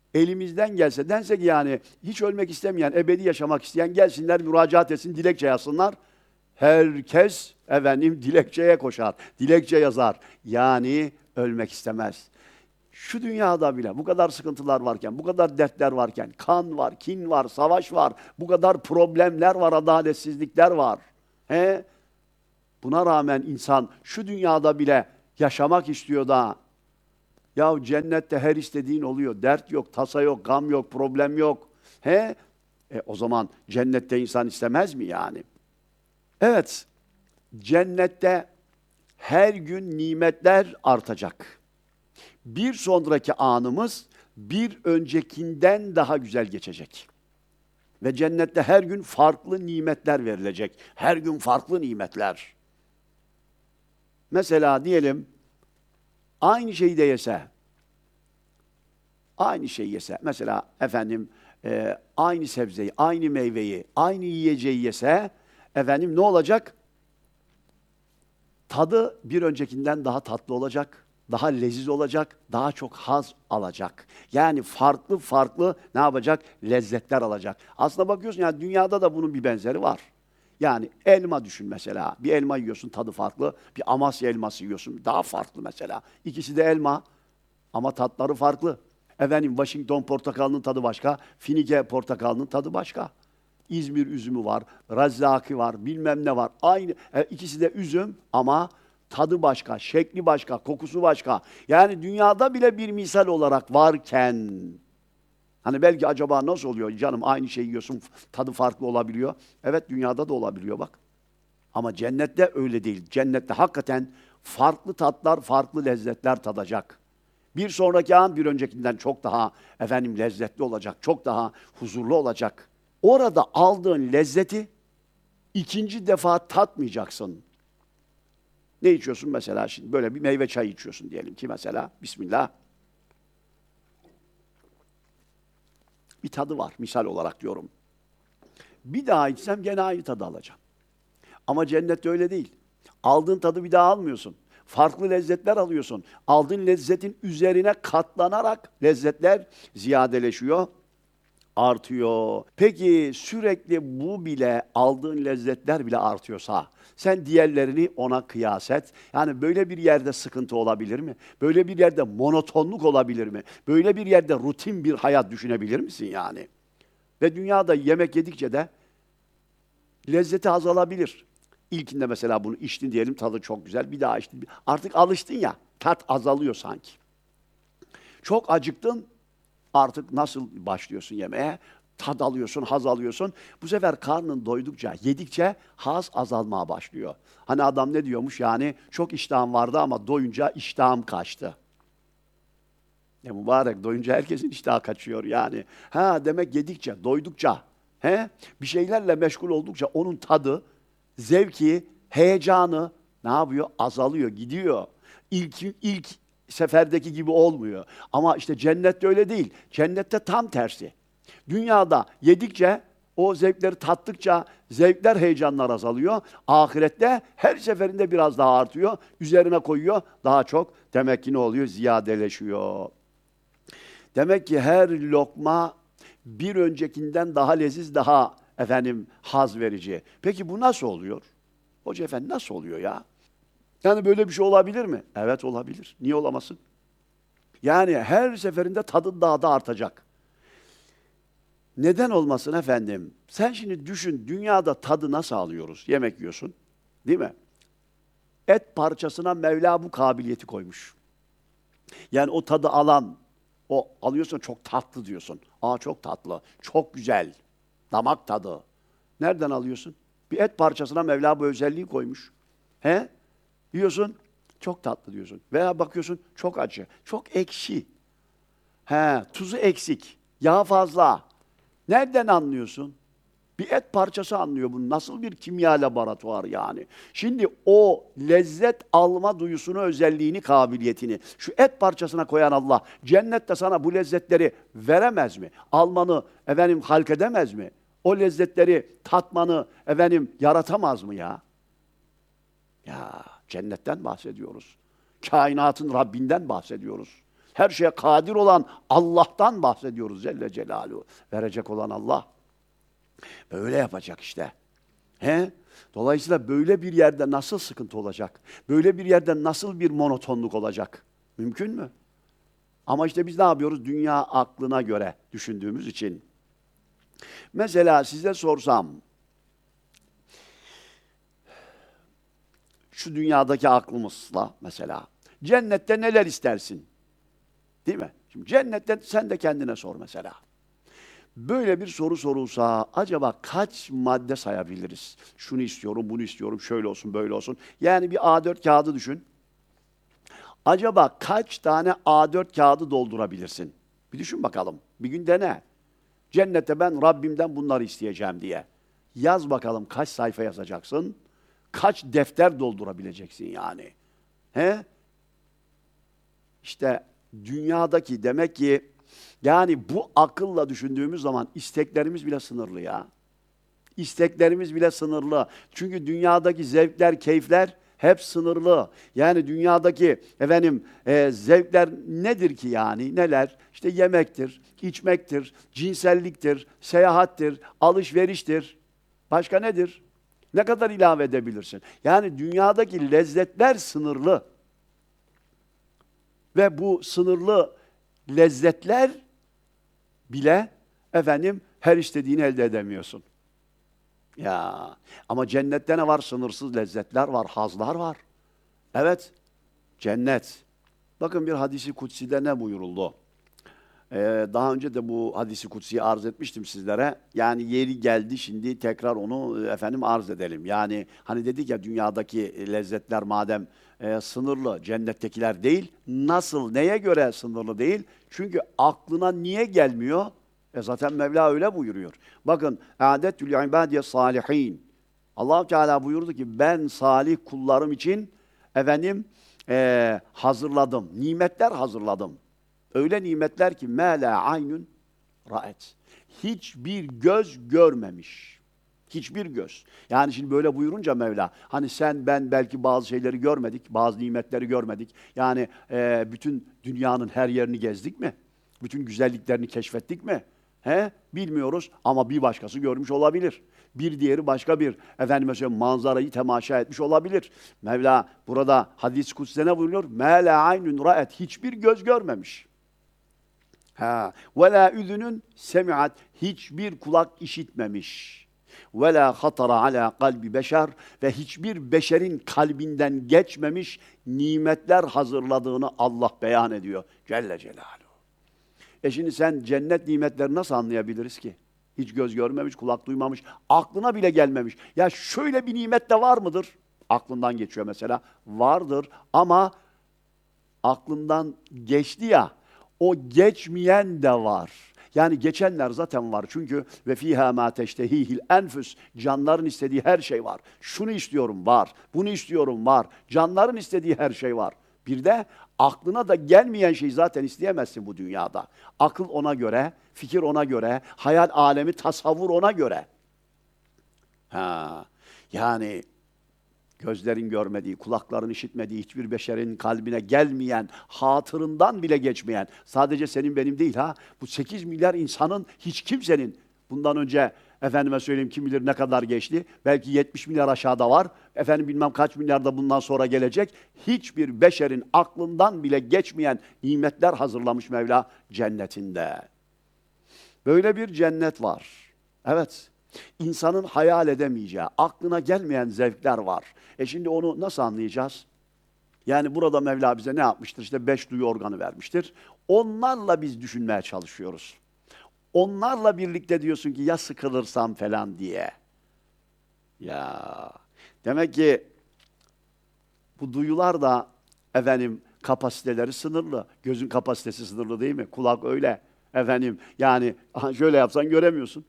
elimizden gelse, dense ki yani hiç ölmek istemeyen, ebedi yaşamak isteyen gelsinler, müracaat etsin, dilekçe yazsınlar. Herkes efendim dilekçeye koşar, dilekçe yazar. Yani ölmek istemez. Şu dünyada bile bu kadar sıkıntılar varken, bu kadar dertler varken, kan var, kin var, savaş var, bu kadar problemler var, adaletsizlikler var. He? Buna rağmen insan şu dünyada bile yaşamak istiyor da, ya cennette her istediğin oluyor, dert yok, tasa yok, gam yok, problem yok. He? E, o zaman cennette insan istemez mi yani? Evet, cennette her gün nimetler artacak. Bir sonraki anımız bir öncekinden daha güzel geçecek. Ve cennette her gün farklı nimetler verilecek. Her gün farklı nimetler. Mesela diyelim, aynı şeyi de yese, aynı şeyi yese, mesela efendim e, aynı sebzeyi, aynı meyveyi, aynı yiyeceği yese, efendim ne olacak? Tadı bir öncekinden daha tatlı olacak, daha leziz olacak, daha çok haz alacak. Yani farklı farklı ne yapacak? Lezzetler alacak. Aslına bakıyorsun yani dünyada da bunun bir benzeri var. Yani elma düşün mesela. Bir elma yiyorsun, tadı farklı. Bir Amasya elması yiyorsun, daha farklı mesela. İkisi de elma ama tatları farklı. Efendim Washington portakalının tadı başka, Finike portakalının tadı başka. İzmir üzümü var, Razzaki var, bilmem ne var. Aynı, e, ikisi de üzüm ama tadı başka, şekli başka, kokusu başka. Yani dünyada bile bir misal olarak varken, hani belki acaba nasıl oluyor canım, aynı şeyi yiyorsun, tadı farklı olabiliyor. Evet, dünyada da olabiliyor bak. Ama cennette öyle değil. Cennette hakikaten farklı tatlar, farklı lezzetler tadacak. Bir sonraki an bir öncekinden çok daha efendim lezzetli olacak, çok daha huzurlu olacak. Orada aldığın lezzeti ikinci defa tatmayacaksın. Ne içiyorsun mesela şimdi? Böyle bir meyve çayı içiyorsun diyelim ki mesela. Bismillah. Bir tadı var misal olarak diyorum. Bir daha içsem gene aynı tadı alacağım. Ama cennette öyle değil. Aldığın tadı bir daha almıyorsun. Farklı lezzetler alıyorsun. Aldığın lezzetin üzerine katlanarak lezzetler ziyadeleşiyor, artıyor. Peki sürekli bu bile, aldığın lezzetler bile artıyorsa, sen diğerlerini ona kıyas et. Yani böyle bir yerde sıkıntı olabilir mi? Böyle bir yerde monotonluk olabilir mi? Böyle bir yerde rutin bir hayat düşünebilir misin yani? Ve dünyada yemek yedikçe de lezzeti azalabilir. İlkinde mesela bunu içtin diyelim, tadı çok güzel. Bir daha içtin. Artık alıştın ya, tat azalıyor sanki. Çok acıktın, artık nasıl başlıyorsun yemeğe? Tad alıyorsun, haz alıyorsun. Bu sefer karnın doydukça, yedikçe haz azalmaya başlıyor. Hani adam ne diyormuş yani? Çok iştahım vardı ama doyunca iştahım kaçtı. Ne mübarek, doyunca herkesin iştahı kaçıyor yani. Ha demek yedikçe, doydukça, he? Bir şeylerle meşgul oldukça onun tadı, zevki, heyecanı ne yapıyor? Azalıyor, gidiyor. İlk, ilk seferdeki gibi olmuyor. Ama işte cennette öyle değil. Cennette tam tersi. Dünyada yedikçe, o zevkleri tattıkça zevkler, heyecanlar azalıyor. Ahirette her seferinde biraz daha artıyor. Üzerine koyuyor, daha çok. Demek ki ne oluyor? Ziyadeleşiyor. Demek ki her lokma bir öncekinden daha leziz, daha efendim haz verici. Peki bu nasıl oluyor? Hoca efendi nasıl oluyor ya? Yani böyle bir şey olabilir mi? Evet olabilir. Niye olamasın? Yani her seferinde tadın daha da artacak. Neden olmasın efendim? Sen şimdi düşün, dünyada tadı nasıl alıyoruz? Yemek yiyorsun, değil mi? Et parçasına Mevla bu kabiliyeti koymuş. Yani o tadı alan, o alıyorsun çok tatlı diyorsun. Aa çok tatlı, çok güzel. Damak tadı. Nereden alıyorsun? Bir et parçasına Mevla bu özelliği koymuş. He? Yiyorsun, çok tatlı diyorsun. Veya bakıyorsun, çok acı, çok ekşi. He, tuzu eksik, yağ fazla. Nereden anlıyorsun? Bir et parçası anlıyor bunu. Nasıl bir kimya laboratuvarı yani. Şimdi o lezzet alma duyusunu, özelliğini, kabiliyetini şu et parçasına koyan Allah, cennette sana bu lezzetleri veremez mi? Almanı efendim halk edemez mi? O lezzetleri tatmanı efendim yaratamaz mı ya? Ya cennetten bahsediyoruz. Kainatın Rabbinden bahsediyoruz. her şeye kadir olan Allah'tan bahsediyoruz Celle Celaluhu. Verecek olan Allah. Böyle yapacak işte. He? Dolayısıyla böyle bir yerde nasıl sıkıntı olacak? Böyle bir yerde nasıl bir monotonluk olacak? Mümkün mü? Ama işte biz ne yapıyoruz? Dünya aklına göre düşündüğümüz için. Mesela size sorsam, şu dünyadaki aklımızla mesela, cennette neler istersin? Değil mi? Şimdi cennette sen de kendine sor mesela. Böyle bir soru sorulsa acaba kaç madde sayabiliriz? Şunu istiyorum, bunu istiyorum, şöyle olsun, böyle olsun. Yani bir A dört kağıdı düşün. Acaba kaç tane A dört kağıdı doldurabilirsin? Bir düşün bakalım. Bir gün dene. Cennette ben Rabbimden bunları isteyeceğim diye. Yaz bakalım kaç sayfa yazacaksın? Kaç defter doldurabileceksin yani? He? İşte dünyadaki demek ki yani bu akılla düşündüğümüz zaman isteklerimiz bile sınırlı ya. İsteklerimiz bile sınırlı. Çünkü dünyadaki zevkler, keyifler hep sınırlı. Yani dünyadaki efendim e, zevkler nedir ki yani? Neler? İşte yemektir, içmektir, cinselliktir, seyahattir, alışveriştir. Başka nedir? Ne kadar ilave edebilirsin? Yani dünyadaki lezzetler sınırlı. Ve bu sınırlı lezzetler bile efendim her istediğini elde edemiyorsun. Ya ama cennette ne var? Sınırsız lezzetler var, hazlar var. Evet, cennet. Bakın bir hadisi kutside ne buyuruldu? Ee, daha önce de bu hadisi kutsiyi arz etmiştim sizlere. Yani yeri geldi şimdi tekrar onu efendim arz edelim. Yani hani dedik ya dünyadaki lezzetler madem e, sınırlı, cennettekiler değil. Nasıl, neye göre sınırlı değil? Çünkü aklına niye gelmiyor? E zaten Mevla öyle buyuruyor. Bakın, "Âdetül ibâdiye sâlihin." Allah-u Teala buyurdu ki ben salih kullarım için efendim e, hazırladım. Nimetler hazırladım. Öyle nimetler ki mâ lâ aynun ra'et. Hiçbir göz görmemiş. Hiçbir göz. Yani şimdi böyle buyurunca Mevla, hani sen ben belki bazı şeyleri görmedik, bazı nimetleri görmedik. Yani e, bütün dünyanın her yerini gezdik mi? Bütün güzelliklerini keşfettik mi? He? Bilmiyoruz ama bir başkası görmüş olabilir. Bir diğeri başka bir efendime söyleyeyim manzarayı temaşa etmiş olabilir. Mevla burada hadis-i kutside ne buyuruyor? مَا لَا عَيْنٌ رَأَتْ. Hiçbir göz görmemiş. Ha, ve la üzünün semiat, hiçbir kulak işitmemiş. Ve la hatara ala kalbi beşer, ve hiçbir beşerin kalbinden geçmemiş nimetler hazırladığını Allah beyan ediyor Celle Celaluhu. E şimdi sen cennet nimetlerini nasıl anlayabiliriz ki? Hiç göz görmemiş, kulak duymamış, aklına bile gelmemiş. Ya şöyle bir nimet de var mıdır? Aklından geçiyor mesela. Vardır ama aklından geçti ya, o geçmeyen de var. Yani geçenler zaten var. Çünkü ve fiha ma teştehihil enfüs, canların istediği her şey var. Şunu istiyorum var. Bunu istiyorum var. Canların istediği her şey var. Bir de aklına da gelmeyen şey zaten isteyemezsin bu dünyada. Akıl ona göre, fikir ona göre, hayal alemi, tasavvur ona göre. Ha, yani gözlerin görmediği, kulakların işitmediği, hiçbir beşerin kalbine gelmeyen, hatırından bile geçmeyen, sadece senin benim değil ha, bu sekiz milyar insanın, hiç kimsenin, bundan önce efendime söyleyeyim kim bilir ne kadar geçti, belki yetmiş milyar aşağıda var, efendim bilmem kaç milyar da bundan sonra gelecek, hiçbir beşerin aklından bile geçmeyen nimetler hazırlamış Mevla cennetinde. Böyle bir cennet var. Evet. İnsanın hayal edemeyeceği, aklına gelmeyen zevkler var. E şimdi onu nasıl anlayacağız? Yani burada Mevla bize ne yapmıştır? İşte beş duyu organı vermiştir. Onlarla biz düşünmeye çalışıyoruz. Onlarla birlikte diyorsun ki ya sıkılırsam falan diye. Ya demek ki bu duyular da efendim kapasiteleri sınırlı. Gözün kapasitesi sınırlı değil mi? Kulak öyle. Efendim yani şöyle yapsan göremiyorsun.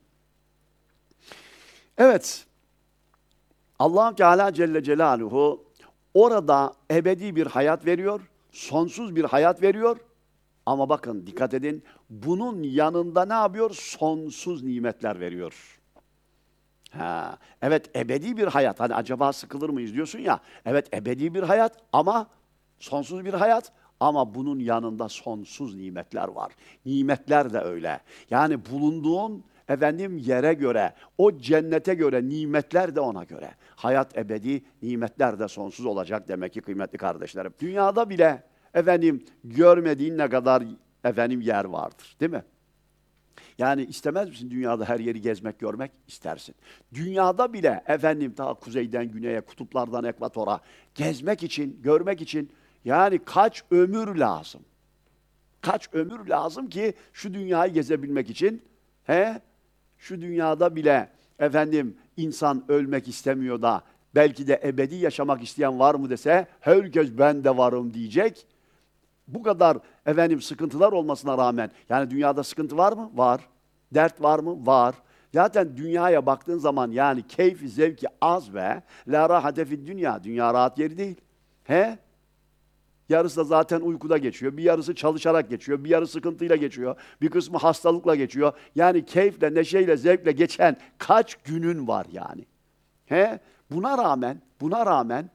Evet, Allah-u Teala Celle Celaluhu orada ebedi bir hayat veriyor, sonsuz bir hayat veriyor. Ama bakın dikkat edin, bunun yanında ne yapıyor? Sonsuz nimetler veriyor. Ha, evet ebedi bir hayat, hani acaba sıkılır mıyız diyorsun ya. Evet ebedi bir hayat ama sonsuz bir hayat Ama bunun yanında sonsuz nimetler var. Nimetler de öyle. Yani bulunduğun efendim yere göre, o cennete göre, nimetler de ona göre. Hayat ebedi, nimetler de sonsuz olacak demek ki kıymetli kardeşlerim. Dünyada bile efendim görmediğin ne kadar efendim yer vardır, değil mi? Yani istemez misin dünyada her yeri gezmek, görmek? İstersin. Dünyada bile efendim ta kuzeyden güneye, kutuplardan ekvatora gezmek için, görmek için yani kaç ömür lazım? Kaç ömür lazım ki şu dünyayı gezebilmek için? He? Şu dünyada bile efendim insan ölmek istemiyor da belki de ebedi yaşamak isteyen var mı dese herkes ben de varım diyecek. Bu kadar efendim sıkıntılar olmasına rağmen yani dünyada sıkıntı var mı? Var. Dert var mı? Var. Zaten dünyaya baktığın zaman yani keyfi zevki az ve la rahate fid dünya. Dünya rahat yeri değil. He? Yarısı da zaten uykuda geçiyor. Bir yarısı çalışarak geçiyor. Bir yarısı sıkıntıyla geçiyor. Bir kısmı hastalıkla geçiyor. Yani keyifle, neşeyle, zevkle geçen kaç günün var yani. He? Buna rağmen, buna rağmen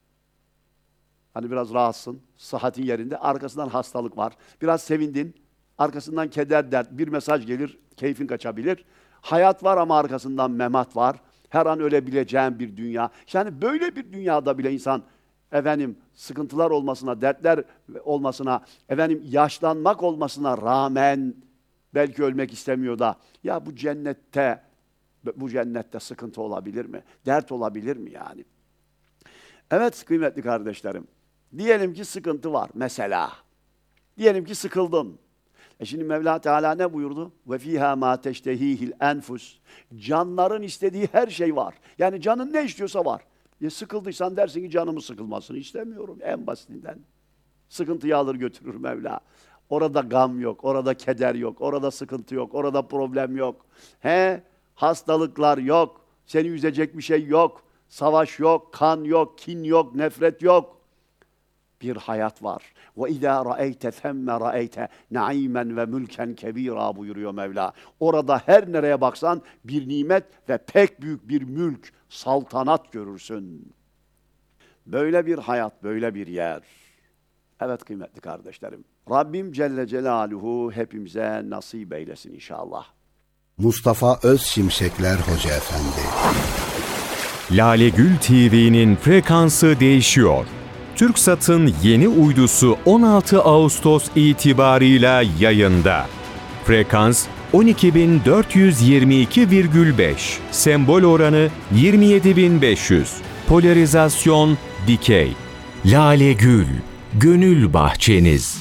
hani biraz rahatsın, sıhhatin yerinde, arkasından hastalık var. Biraz sevindin, arkasından keder, dert, bir mesaj gelir, keyfin kaçabilir. Hayat var ama arkasından memat var. Her an ölebileceğin bir dünya. Yani böyle bir dünyada bile insan efendim sıkıntılar olmasına, dertler olmasına, efendim yaşlanmak olmasına rağmen belki ölmek istemiyor da ya bu cennette bu cennette sıkıntı olabilir mi? Dert olabilir mi yani? Evet kıymetli kardeşlerim. Diyelim ki sıkıntı var mesela. Diyelim ki sıkıldın. E şimdi Mevla Teala ne buyurdu? Ve fiha ma teştehihil enfus. Canların istediği her şey var. Yani canın ne istiyorsa var. Ya sıkıldıysan dersin ki canımı sıkılmasını istemiyorum en basitinden. Sıkıntıyı alır götürür Mevla. Orada gam yok, orada keder yok, orada sıkıntı yok, orada problem yok. He? Hastalıklar yok, seni üzecek bir şey yok, savaş yok, kan yok, kin yok, nefret yok. Bir hayat var. Ve izâ ra'eyte themme ra'eyte na'imen ve mülken kebîrâ buyuruyor Mevla. Orada her nereye baksan bir nimet ve pek büyük bir mülk, saltanat görürsün. Böyle bir hayat, böyle bir yer. Evet kıymetli kardeşlerim. Rabbim Celle Celaluhu hepimize nasip eylesin inşallah. Mustafa Özşimşekler Hoca Efendi. Lale Gül T V'nin frekansı değişiyor. TürkSat'ın yeni uydusu on altı Ağustos itibarıyla yayında. Frekans on iki bin dört yüz yirmi iki virgül beş, sembol oranı yirmi yedi bin beş yüz, polarizasyon dikey. Lale Gül, gönül bahçeniz.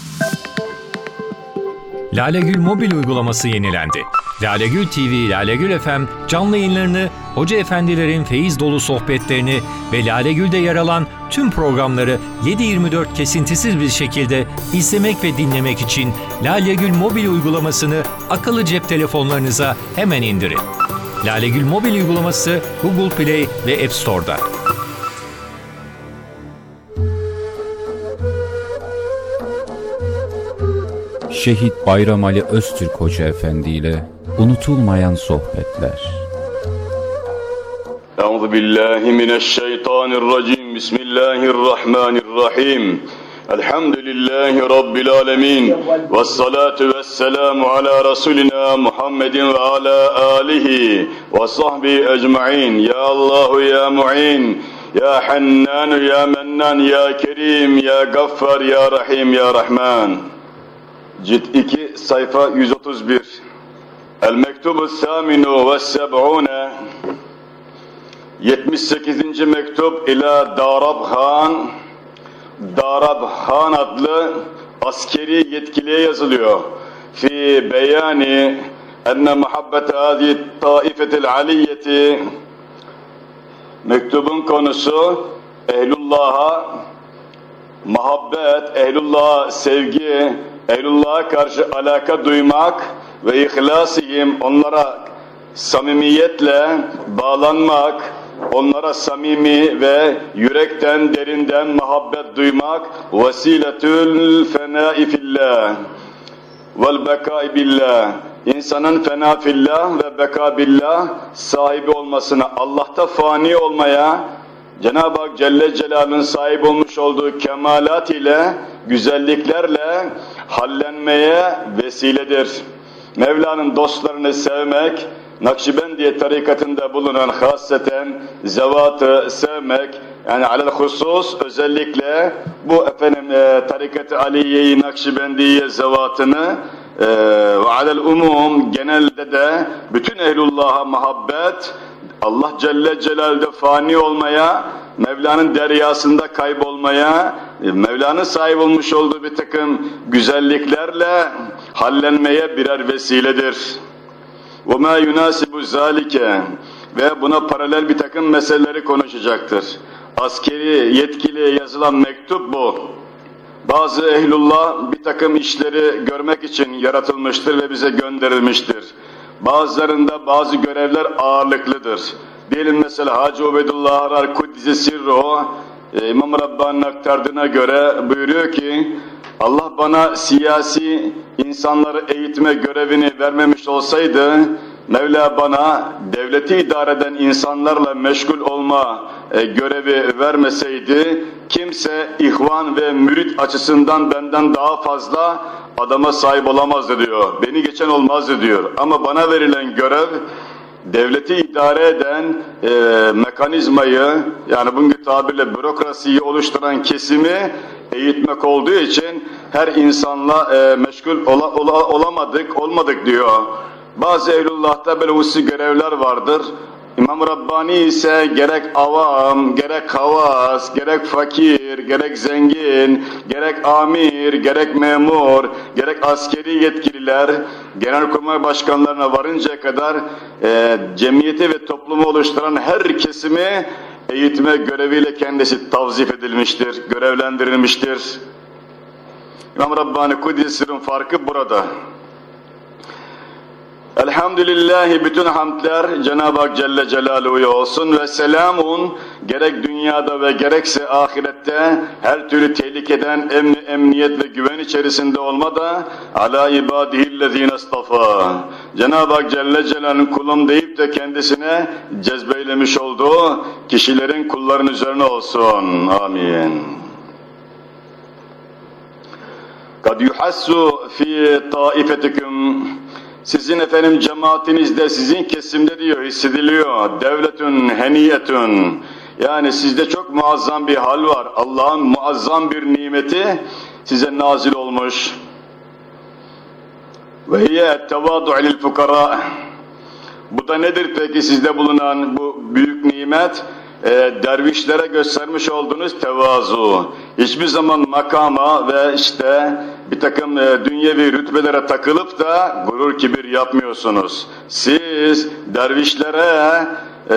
Lale Gül mobil uygulaması yenilendi. Lale Gül T V, Lale Gül F M canlı yayınlarını, hoca efendilerin feyiz dolu sohbetlerini ve Lale Gül'de yer alan tüm programları yedi yirmi dört kesintisiz bir şekilde izlemek ve dinlemek için Lale Gül mobil uygulamasını akıllı cep telefonlarınıza hemen indirin. Lale Gül mobil uygulaması Google Play ve App Store'da. Şehit Bayram Ali Öztürk Hoca Efendi ile unutulmayan sohbetler. Euzu billahi mineşşeytanirracim. Bismillahirrahmanirrahim. Elhamdülillahi rabbil alamin. Ves salatu vesselamu ala rasulina Muhammedin ve ala alihi ve sahbihi ecmaîn. Ya Allahu ya Muin, ya Hannan ya Mennan ya Kerim ya Gaffar ya Rahim ya Rahman. Cilt iki sayfa yüz otuz bir. El mektubu saminu ve seb'une, yetmiş sekizinci mektup ila Darab Han. Darab Han adlı askeri yetkiliye yazılıyor. Fi beyani enne muhabbete hâzi taifetil aliyyeti. Mektubun konusu ehlullah'a muhabbet, ehlullah'a sevgi, ehlullah'a karşı alaka duymak ve ihlasihim, onlara samimiyetle bağlanmak, onlara samimi ve yürekten, derinden muhabbet duymak, vesiletül fenâi fillah vel bekâi billah, insanın fena fillah ve beka billah sahibi olmasına, Allah'ta fani olmaya Cenab-ı Hak Celle Celaluhu'nun sahip olmuş olduğu kemalat ile, güzelliklerle hallenmeye vesiledir. Mevla'nın dostlarını sevmek, Nakşibendiye tarikatında bulunan hasreten zevatı sevmek, yani alel husus özellikle bu efendim e, tarikat-ı Aliye-i Nakşibendiye zevatını e, ve alel umum genelde de bütün ehlullah'a muhabbet, Allah Celle Celaluhu'da fani olmaya, Mevla'nın deryasında kaybolmaya, Mevla'nın sahip olmuş olduğu bir takım güzelliklerle hallenmeye birer vesiledir. وَمَا يُنَاسِبُ ذَٰلِكَ ve buna paralel bir takım meseleleri konuşacaktır. Askeri yetkiliye yazılan mektup bu. Bazı ehlullah bir takım işleri görmek için yaratılmıştır ve bize gönderilmiştir. Bazılarında bazı görevler ağırlıklıdır. Diyelim mesela Hacı Ubeydullah Arar Kuddise Sirruhu, İmam Rabbani'nin aktardığına göre buyuruyor ki, Allah bana siyasi insanları eğitme görevini vermemiş olsaydı, Mevla bana devleti idare eden insanlarla meşgul olma e, görevi vermeseydi, kimse ihvan ve mürit açısından benden daha fazla adama sahip olamazdı diyor. Beni geçen olmazdı diyor. Ama bana verilen görev, devleti idare eden e, mekanizmayı, yani bugünkü tabirle bürokrasiyi oluşturan kesimi eğitmek olduğu için her insanla e, meşgul ola, ola, olamadık, olmadık diyor. Bazı ehlullah'ta böyle hususi görevler vardır. İmam Rabbani ise gerek avam, gerek havas, gerek fakir, gerek zengin, gerek amir, gerek memur, gerek askeri yetkililer, genelkurmay başkanlarına varıncaya kadar e, cemiyeti ve toplumu oluşturan her kesimi eğitme göreviyle kendisi tavzif edilmiştir, görevlendirilmiştir. İmam Rabbani Kuddisir'in farkı burada. Elhamdülillahi bütün hamdler Cenab-ı Hak Celle Celaluhu'ya olsun ve selamun gerek dünyada ve gerekse ahirette her türlü tehlikeden emni, emniyet ve güven içerisinde olmada ala ibadihillezine istafa. Cenab-ı Hak Celle Celaluhu'nun kulum deyip de kendisine cezbeylemiş olduğu kişilerin kulların üzerine olsun. Amin. Kad yuhassu fi taifetikum, sizin efendim cemaatinizde, sizin kesimde diyor, hissediliyor. Devletün heniyetün, yani sizde çok muazzam bir hal var. Allah'ın muazzam bir nimeti size nazil olmuş. Ve hiye tevadu'u lil fukara. Bu da nedir peki sizde bulunan bu büyük nimet? E, dervişlere göstermiş olduğunuz tevazu. Hiçbir zaman makama ve işte bir takım e, dünyevi rütbelere takılıp da gurur kibir yapmıyorsunuz. Siz dervişlere e,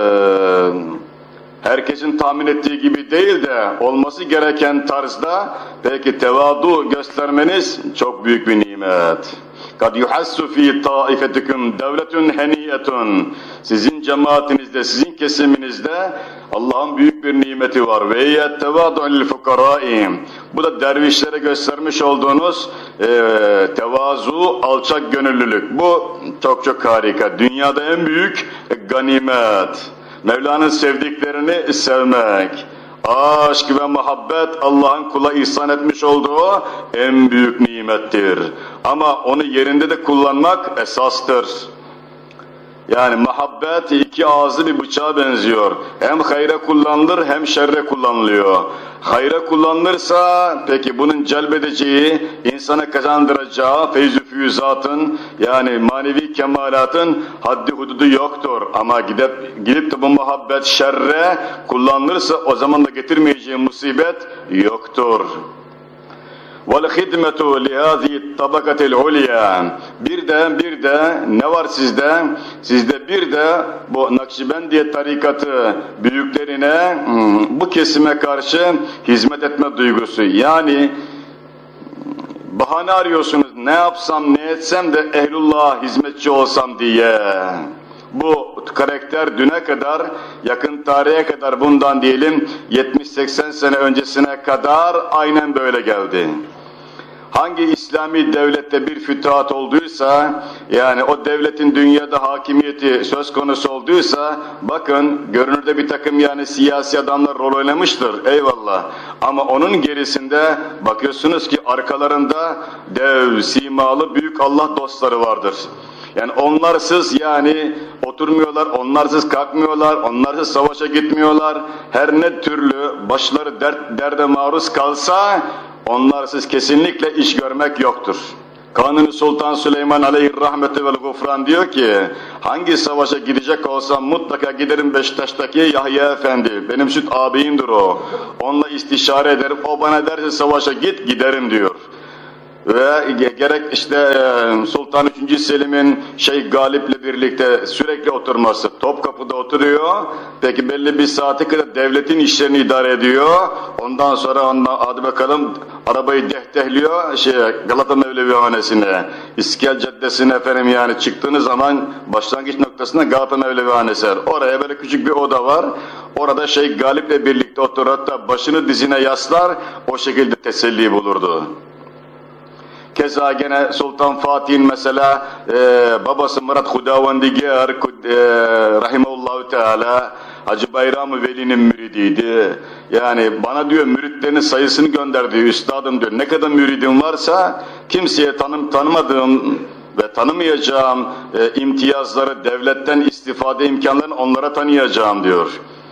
herkesin tahmin ettiği gibi değil de olması gereken tarzda peki tevadu göstermeniz çok büyük bir nimet. قَدْ يُحَسُّ ف۪ي طَائِفَتِكُمْ دَوْلَةٌ هَنِيَةٌ, sizin cemaatinizde, sizin kesiminizde Allah'ın büyük bir nimeti var. وَاِيَّ تَوَادُعِ الْفُقَرَائِ, bu da dervişlere göstermiş olduğunuz e, tevazu, alçak gönüllülük. Bu çok çok harika. Dünyada en büyük ganimet. Mevla'nın sevdiklerini sevmek. Aşk ve muhabbet Allah'ın kula ihsan etmiş olduğu en büyük nimettir. Ama onu yerinde de kullanmak esastır. Yani muhabbet iki ağızlı bir bıçağa benziyor. Hem hayra kullanılır hem şerre kullanılıyor. Hayra kullanılırsa peki bunun celbedeceği, insana kazandıracağı feyz-ü füyüzatın, yani manevi kemalatın haddi hududu yoktur. Ama gidip, gidip de bu muhabbet şerre kullanılırsa o zaman da getirmeyeceği musibet yoktur. وَالْخِدْمَةُ لِهَذِهِ الطَّبَقَةِ الْعُلْيَا, bir de bir de ne var sizde? Sizde bir de bu Nakşibendiye tarikatı büyüklerine bu kesime karşı hizmet etme duygusu. Yani bahane arıyorsunuz, ne yapsam ne etsem de ehlullah'a hizmetçi olsam diye. Bu karakter düne kadar, yakın tarihe kadar, bundan diyelim yetmiş seksen sene öncesine kadar aynen böyle geldi. hangi İslami devlette bir fütuhat olduysa, yani o devletin dünyada hakimiyeti söz konusu olduysa, bakın görünürde bir takım yani siyasi adamlar rol oynamıştır, eyvallah. Ama onun gerisinde bakıyorsunuz ki arkalarında dev, simalı büyük Allah dostları vardır. Yani onlarsız yani oturmuyorlar, onlarsız kalkmıyorlar, onlarsız savaşa gitmiyorlar. Her ne türlü başları dert, derde maruz kalsa onlarsız kesinlikle iş görmek yoktur. Kanuni Sultan Süleyman aleyhirrahmeti vel gufran diyor ki, hangi savaşa gidecek olsam mutlaka giderim Beşiktaş'taki Yahya Efendi, benim süt ağabeyimdir o. Onunla istişare ederim, o bana derse savaşa git, giderim diyor. Ve gerek işte Sultan üçüncü. Selim'in Şeyh Galip'le birlikte sürekli oturması, Topkapı'da oturuyor, peki belli bir saate kadar devletin işlerini idare ediyor, ondan sonra ondan, hadi bakalım arabayı dehtehliyor şey, Galata Mevlevihanesi'ne, İskel Caddesi'ne efendim yani çıktığınız zaman başlangıç noktasında Galata Mevlevihanesi var. Oraya böyle küçük bir oda var, orada Şeyh Galip'le birlikte oturur, hatta başını dizine yaslar, o şekilde teselli bulurdu. Keza gene Sultan Fatih'in mesela e, babası Murat Hudavendigar e, rahimehullahu teala Hacı Bayram-ı Veli'nin müridiydi. Yani bana diyor müritlerinin sayısını gönder diyor, üstadım diyor. Ne kadar müridim varsa kimseye tanım tanımadığım ve tanımayacağım e, imtiyazları, devletten istifade imkanlarını onlara tanıyacağım diyor.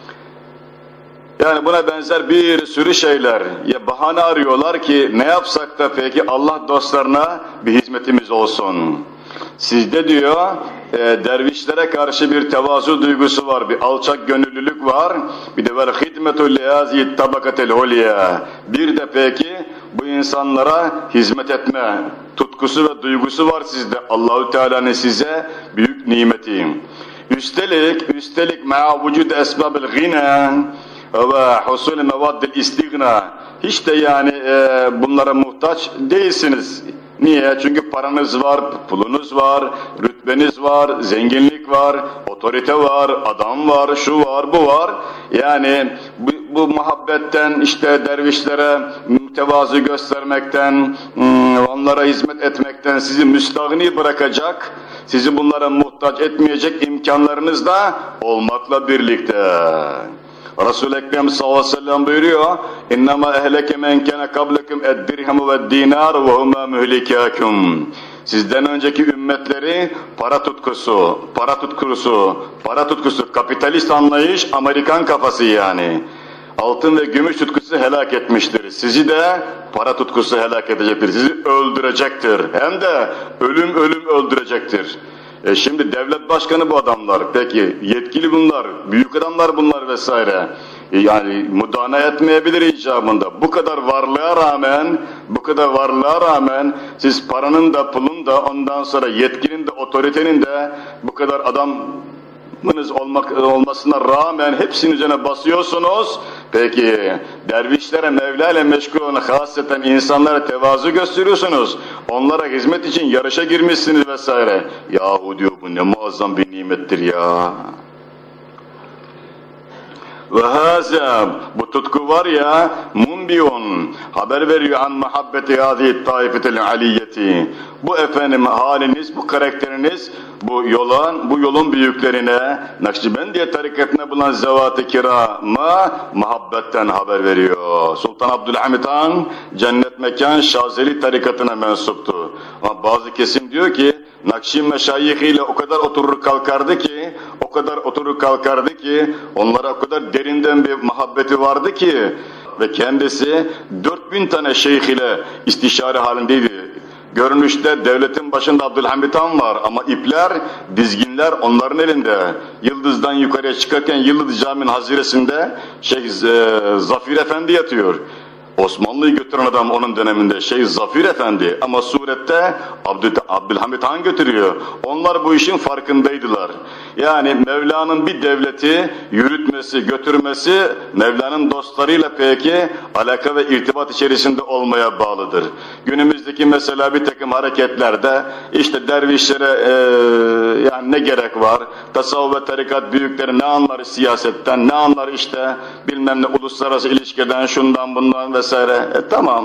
Yani buna benzer bir sürü şeyler, ya bahane arıyorlar ki ne yapsak da peki Allah dostlarına bir hizmetimiz olsun. Sizde diyor e, dervişlere karşı bir tevazu duygusu var, bir alçak gönüllülük var, bir de vel hidmetul liyazi tabakatel ulya. Bir de peki bu insanlara hizmet etme tutkusu ve duygusu var sizde. Allahu Teala'nın size büyük nimeti. Üstelik üstelik ma'a vücud esbabil gina ve husul mevaddil istigna, hiç de yani e, bunlara muhtaç değilsiniz. Niye? Çünkü paranız var, pulunuz var, rütbeniz var, zenginlik var, otorite var, adam var, şu var, bu var. Yani bu, bu muhabbetten işte dervişlere mütevazı göstermekten, onlara hizmet etmekten sizi müstahni bırakacak, sizi bunlara muhtaç etmeyecek imkanlarınız da olmakla birlikte. Resul-i Ekrem sallallahu aleyhi ve sellem buyuruyor, اِنَّمَا اَهْلَكَ مَنْ كَنَ قَبْلَكُمْ اَدْدِرْهَمُ وَالدِّينَارُ وَهُمَا مُهْلِكَاكُمْ. Sizden önceki ümmetleri para tutkusu, para tutkusu, para tutkusu, kapitalist anlayış, Amerikan kafası yani. Altın ve gümüş tutkusu helak etmiştir. Sizi de para tutkusu helak edecektir. Sizi öldürecektir. Hem de ölüm ölüm öldürecektir. E şimdi devlet başkanı bu adamlar, peki yetkili bunlar, büyük adamlar bunlar vesaire. E yani müdahale etmeyebilir icabında. Bu kadar varlığa rağmen, bu kadar varlığa rağmen siz paranın da pulun da ondan sonra yetkinin de otoritenin de bu kadar adamınız olmak olmasına rağmen hepsinin üzerine basıyorsunuz. Peki dervişlere, Mevla ile meşgul olan hasreten insanlara tevazu gösteriyorsunuz. Onlara hizmet için yarışa girmişsiniz vesaire. Yahu diyor, bu ne muazzam bir nimettir ya. Ve hâzâ, bu tutku var ya, mumbiyun, haber veriyor an muhabbeti hâzî taifetel aliyyeti. Bu efendim haliniz, bu karakteriniz, bu yolun, bu yolun büyüklerine, Nakşibendiye tarikatına bulan zevat-ı kirama muhabbetten haber veriyor. Sultan Abdülhamid Han, cennet mekan Şazeli tarikatına mensuptu. Ama bazı kesim diyor ki, Nakşi meşayihiyle o kadar oturur kalkardı ki, o kadar oturur kalkardı ki, onlara o kadar derinden bir muhabbeti vardı ki, ve kendisi dört bin tane şeyh ile istişare halindeydi. Görünüşte devletin başında Abdülhamid Han var ama ipler, dizginler onların elinde. Yıldız'dan yukarıya çıkarken Yıldız Camii'nin haziresinde Şeyh Zafir Efendi yatıyor. Osmanlı'yı götüren adam onun döneminde Şeyh Zafir Efendi, ama surette Abdül, Abdülhamid Han götürüyor. Onlar bu işin farkındaydılar. Yani Mevla'nın bir devleti yürütmesi, götürmesi Mevla'nın dostlarıyla peki alaka ve irtibat içerisinde olmaya bağlıdır. Günümüzdeki mesela bir takım hareketlerde işte dervişlere e, yani ne gerek var? Tasavvuf ve tarikat büyükleri ne anlar siyasetten, ne anlar işte bilmem ne uluslararası ilişkiden, şundan bundan vesaire. E, tamam.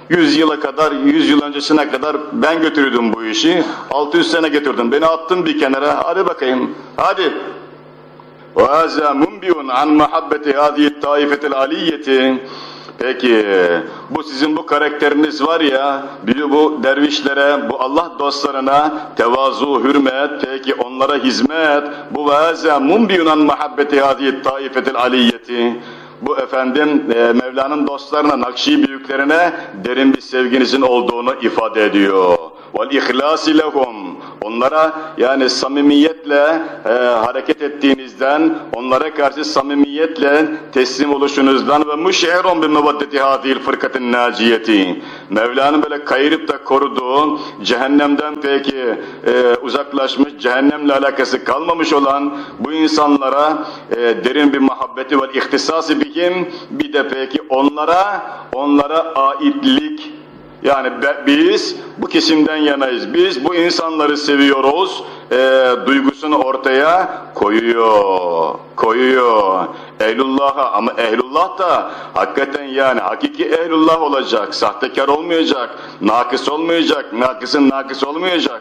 yüz yıla kadar, yüz yıl öncesine kadar ben götürüyordum bu işi. altı yüz sene götürdüm. Beni attın bir kenara. Hadi bakayım. Hadi. وَهَذَا مُنْبِيٌ عَنْ مَحَبَّةِ هَذِهِ الطَّائِفَةِ الْعَلِيَّةِ. Peki, bu sizin bu karakteriniz var ya, bu dervişlere, bu Allah dostlarına tevazu, hürmet, peki onlara hizmet, bu وَهَذَا مُنْبِيٌ عَنْ مَحَبَّةِ هَذِهِ الطَّائِفَةِ الْعَلِيَّةِ. Bu efendim e, Mevla'nın dostlarına, Nakşi büyüklerine derin bir sevginizin olduğunu ifade ediyor. وَالْاِخْلَاسِ لَهُمْ. Onlara yani samimiyetle e, hareket ettiğinizden, onlara karşı samimiyetle teslim oluşunuzdan ve müş'erun bi mevaddeti hâzihil fırkatin nâciyeti. Mevla'nın böyle kayırıp da koruduğu, cehennemden peki e, uzaklaşmış, cehennemle alakası kalmamış olan bu insanlara e, derin bir muhabbeti ve ihtisası bihim, bir de peki onlara, onlara aitlik. Yani biz bu kesimden yanayız, biz bu insanları seviyoruz, e, duygusunu ortaya koyuyor, koyuyor. Ehlullah'a, ama ehlullah da hakikaten yani hakiki ehlullah olacak, sahtekar olmayacak, nakıs olmayacak, nakısın nakıs olmayacak.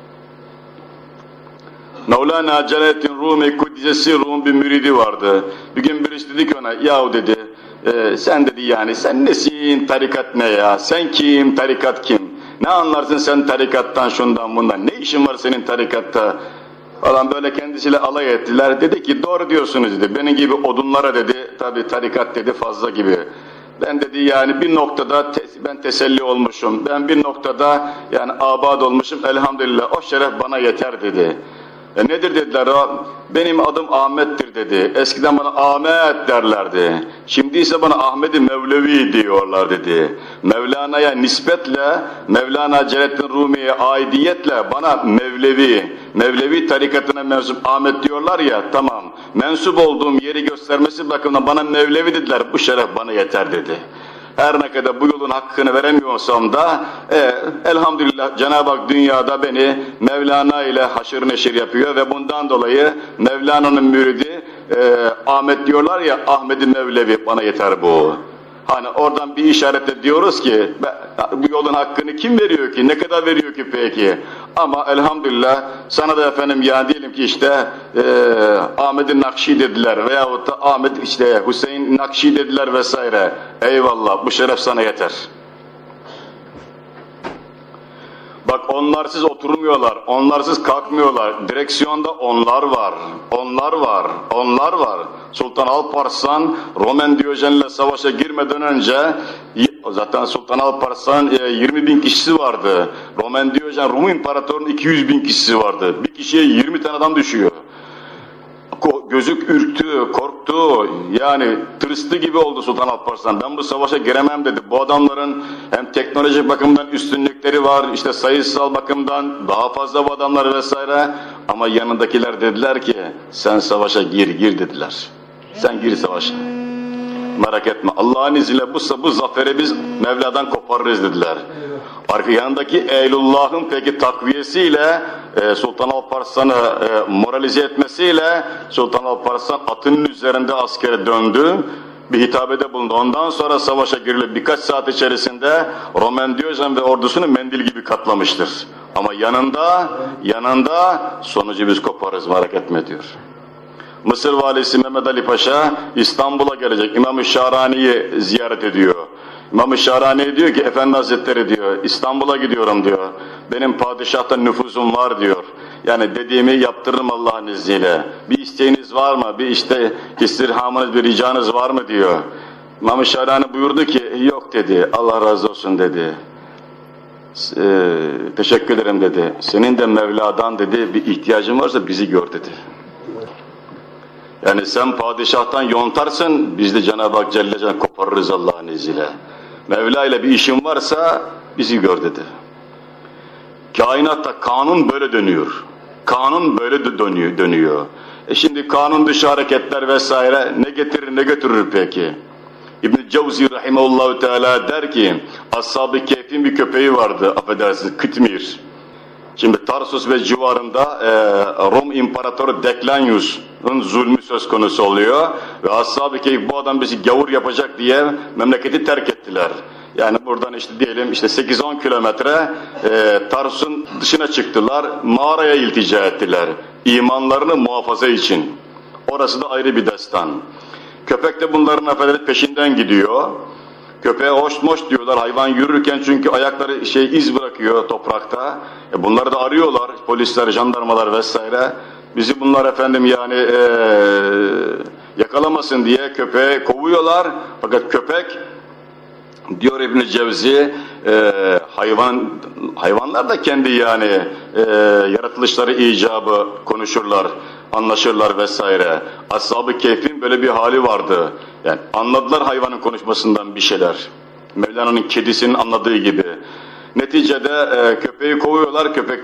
Mevlana Celaleddin Rumi Kuddisesi Rum bir müridi vardı. Bir gün birisi dedi ki ona, yahu dedi, Ee, sen dedi yani sen nesin, tarikat ne ya, sen kim, tarikat kim, ne anlarsın sen tarikattan, şundan bundan, ne işin var senin tarikatta falan, böyle kendisiyle alay ettiler. Dedi ki doğru diyorsunuz dedi, benim gibi odunlara dedi, tabi tarikat dedi fazla gibi, ben dedi yani bir noktada te ben teselli olmuşum, ben bir noktada yani abad olmuşum, elhamdülillah o şeref bana yeter dedi. E nedir dediler o? Benim adım Ahmet'tir dedi. Eskiden bana Ahmet derlerdi. Şimdi ise bana Ahmet-i Mevlevi diyorlar dedi. Mevlana'ya nispetle, Mevlana Celaleddin Rumi'ye aidiyetle bana Mevlevi, Mevlevi tarikatına mensup Ahmet diyorlar ya, tamam. Mensup olduğum yeri göstermesi bakımından bana Mevlevi dediler. Bu şeref bana yeter dedi. Her ne kadar bu yolun hakkını veremiyorsam da e, elhamdülillah Cenab-ı Hak dünyada beni Mevlana ile haşır neşir yapıyor ve bundan dolayı Mevlana'nın müridi e, Ahmet diyorlar ya, Ahmet-i Mevlevi, bana yeter bu. Hani oradan bir işaretle diyoruz ki bu yolun hakkını kim veriyor ki, ne kadar veriyor ki peki? Ama elhamdülillah sana da efendim yani diyelim ki işte e, Ahmet-i Nakşi dediler veyahut da Ahmet işte Hüseyin Nakşi dediler vesaire. Eyvallah, bu şeref sana yeter. Bak onlarsız oturmuyorlar, onlarsız kalkmıyorlar. Direksiyonda onlar var, onlar var, onlar var. Sultan Alparslan, Roman Diyojen'le savaşa girmeden önce, zaten Sultan Alparslan yirmi bin kişisi vardı. Roman Diyojen, Rum İmparatorluğu'nun iki yüz bin kişisi vardı. Bir kişiye yirmi tane adam düşüyor. Gözük ürktü, korktu, yani tırstı gibi oldu Sultan Alparslan. Ben bu savaşa giremem dedi. Bu adamların hem teknolojik bakımdan üstünlükleri var, işte sayısal bakımdan daha fazla bu adamlar vesaire. Ama yanındakiler dediler ki, sen savaşa gir, gir dediler. Sen gir savaşa. Merak etme, Allah'ın izniyle bu, bu zaferi biz Mevla'dan koparırız dediler. Arka yanındaki Ehlullah'ın peki takviyesiyle e, Sultan Alparslan'ı e, moralize etmesiyle Sultan Alparslan atının üzerinde askere döndü. Bir hitabede bulundu. Ondan sonra savaşa girilip birkaç saat içerisinde Roman Diyojen ve ordusunu mendil gibi katlamıştır. Ama yanında, yanında sonucu biz koparız, merak etme diyor. Mısır valisi Mehmet Ali Paşa İstanbul'a gelecek. İmam-ı Şahrani'yi ziyaret ediyor. İmam-ı Şahrani diyor ki, Efendi Hazretleri diyor, İstanbul'a gidiyorum diyor. Benim padişahta nüfuzum var diyor. Yani dediğimi yaptırırım Allah'ın izniyle. Bir isteğiniz var mı? Bir işte istirhamınız, bir ricanız var mı diyor. İmam-ı Şahrani buyurdu ki, yok dedi, Allah razı olsun dedi. Ee, teşekkür ederim dedi. Senin de Mevla'dan dedi bir ihtiyacın varsa bizi gör dedi. Yani sen padişahtan yontarsın, biz de Cenab-ı Hak Celle Celle koparırız Allah'ın izniyle. Mevla ile bir işin varsa bizi gör dedi. Kainatta kanun böyle dönüyor. Kanun böyle dönüyor. dönüyor. E şimdi kanun dışı hareketler vesaire ne getirir ne götürür peki? İbn-i Cevzi Rahimahullahu Teala der ki, Ashab-ı Kehf'in bir köpeği vardı, affedersiniz, Kıtmir. Şimdi Tarsus ve civarında e, Rum İmparatoru Declanius'un zulmü söz konusu oluyor ve Ashab-ı Kehf bu adam bizi gavur yapacak diye memleketi terk ettiler. Yani buradan işte diyelim işte sekiz on kilometre e, Tarsus'un dışına çıktılar, mağaraya iltica ettiler. İmanlarını muhafaza için. Orası da ayrı bir destan. Köpek de bunların affedersin peşinden gidiyor. Köpeğe hoş moş diyorlar hayvan yürürken çünkü ayakları şey iz bırakıyor toprakta. E bunları da arıyorlar polisler, jandarmalar vesaire. Bizi bunlar efendim yani e, yakalamasın diye köpeği kovuyorlar. Fakat köpek diyor İbn Cevzi e, hayvan hayvanlar da kendi yani e, yaratılışları icabı konuşurlar, anlaşırlar vesaire. Ashab-ı Kehf'in böyle bir hali vardı. Yani anladılar hayvanın konuşmasından bir şeyler. Mevlana'nın kedisinin anladığı gibi. Neticede e, köpeği kovuyorlar, köpek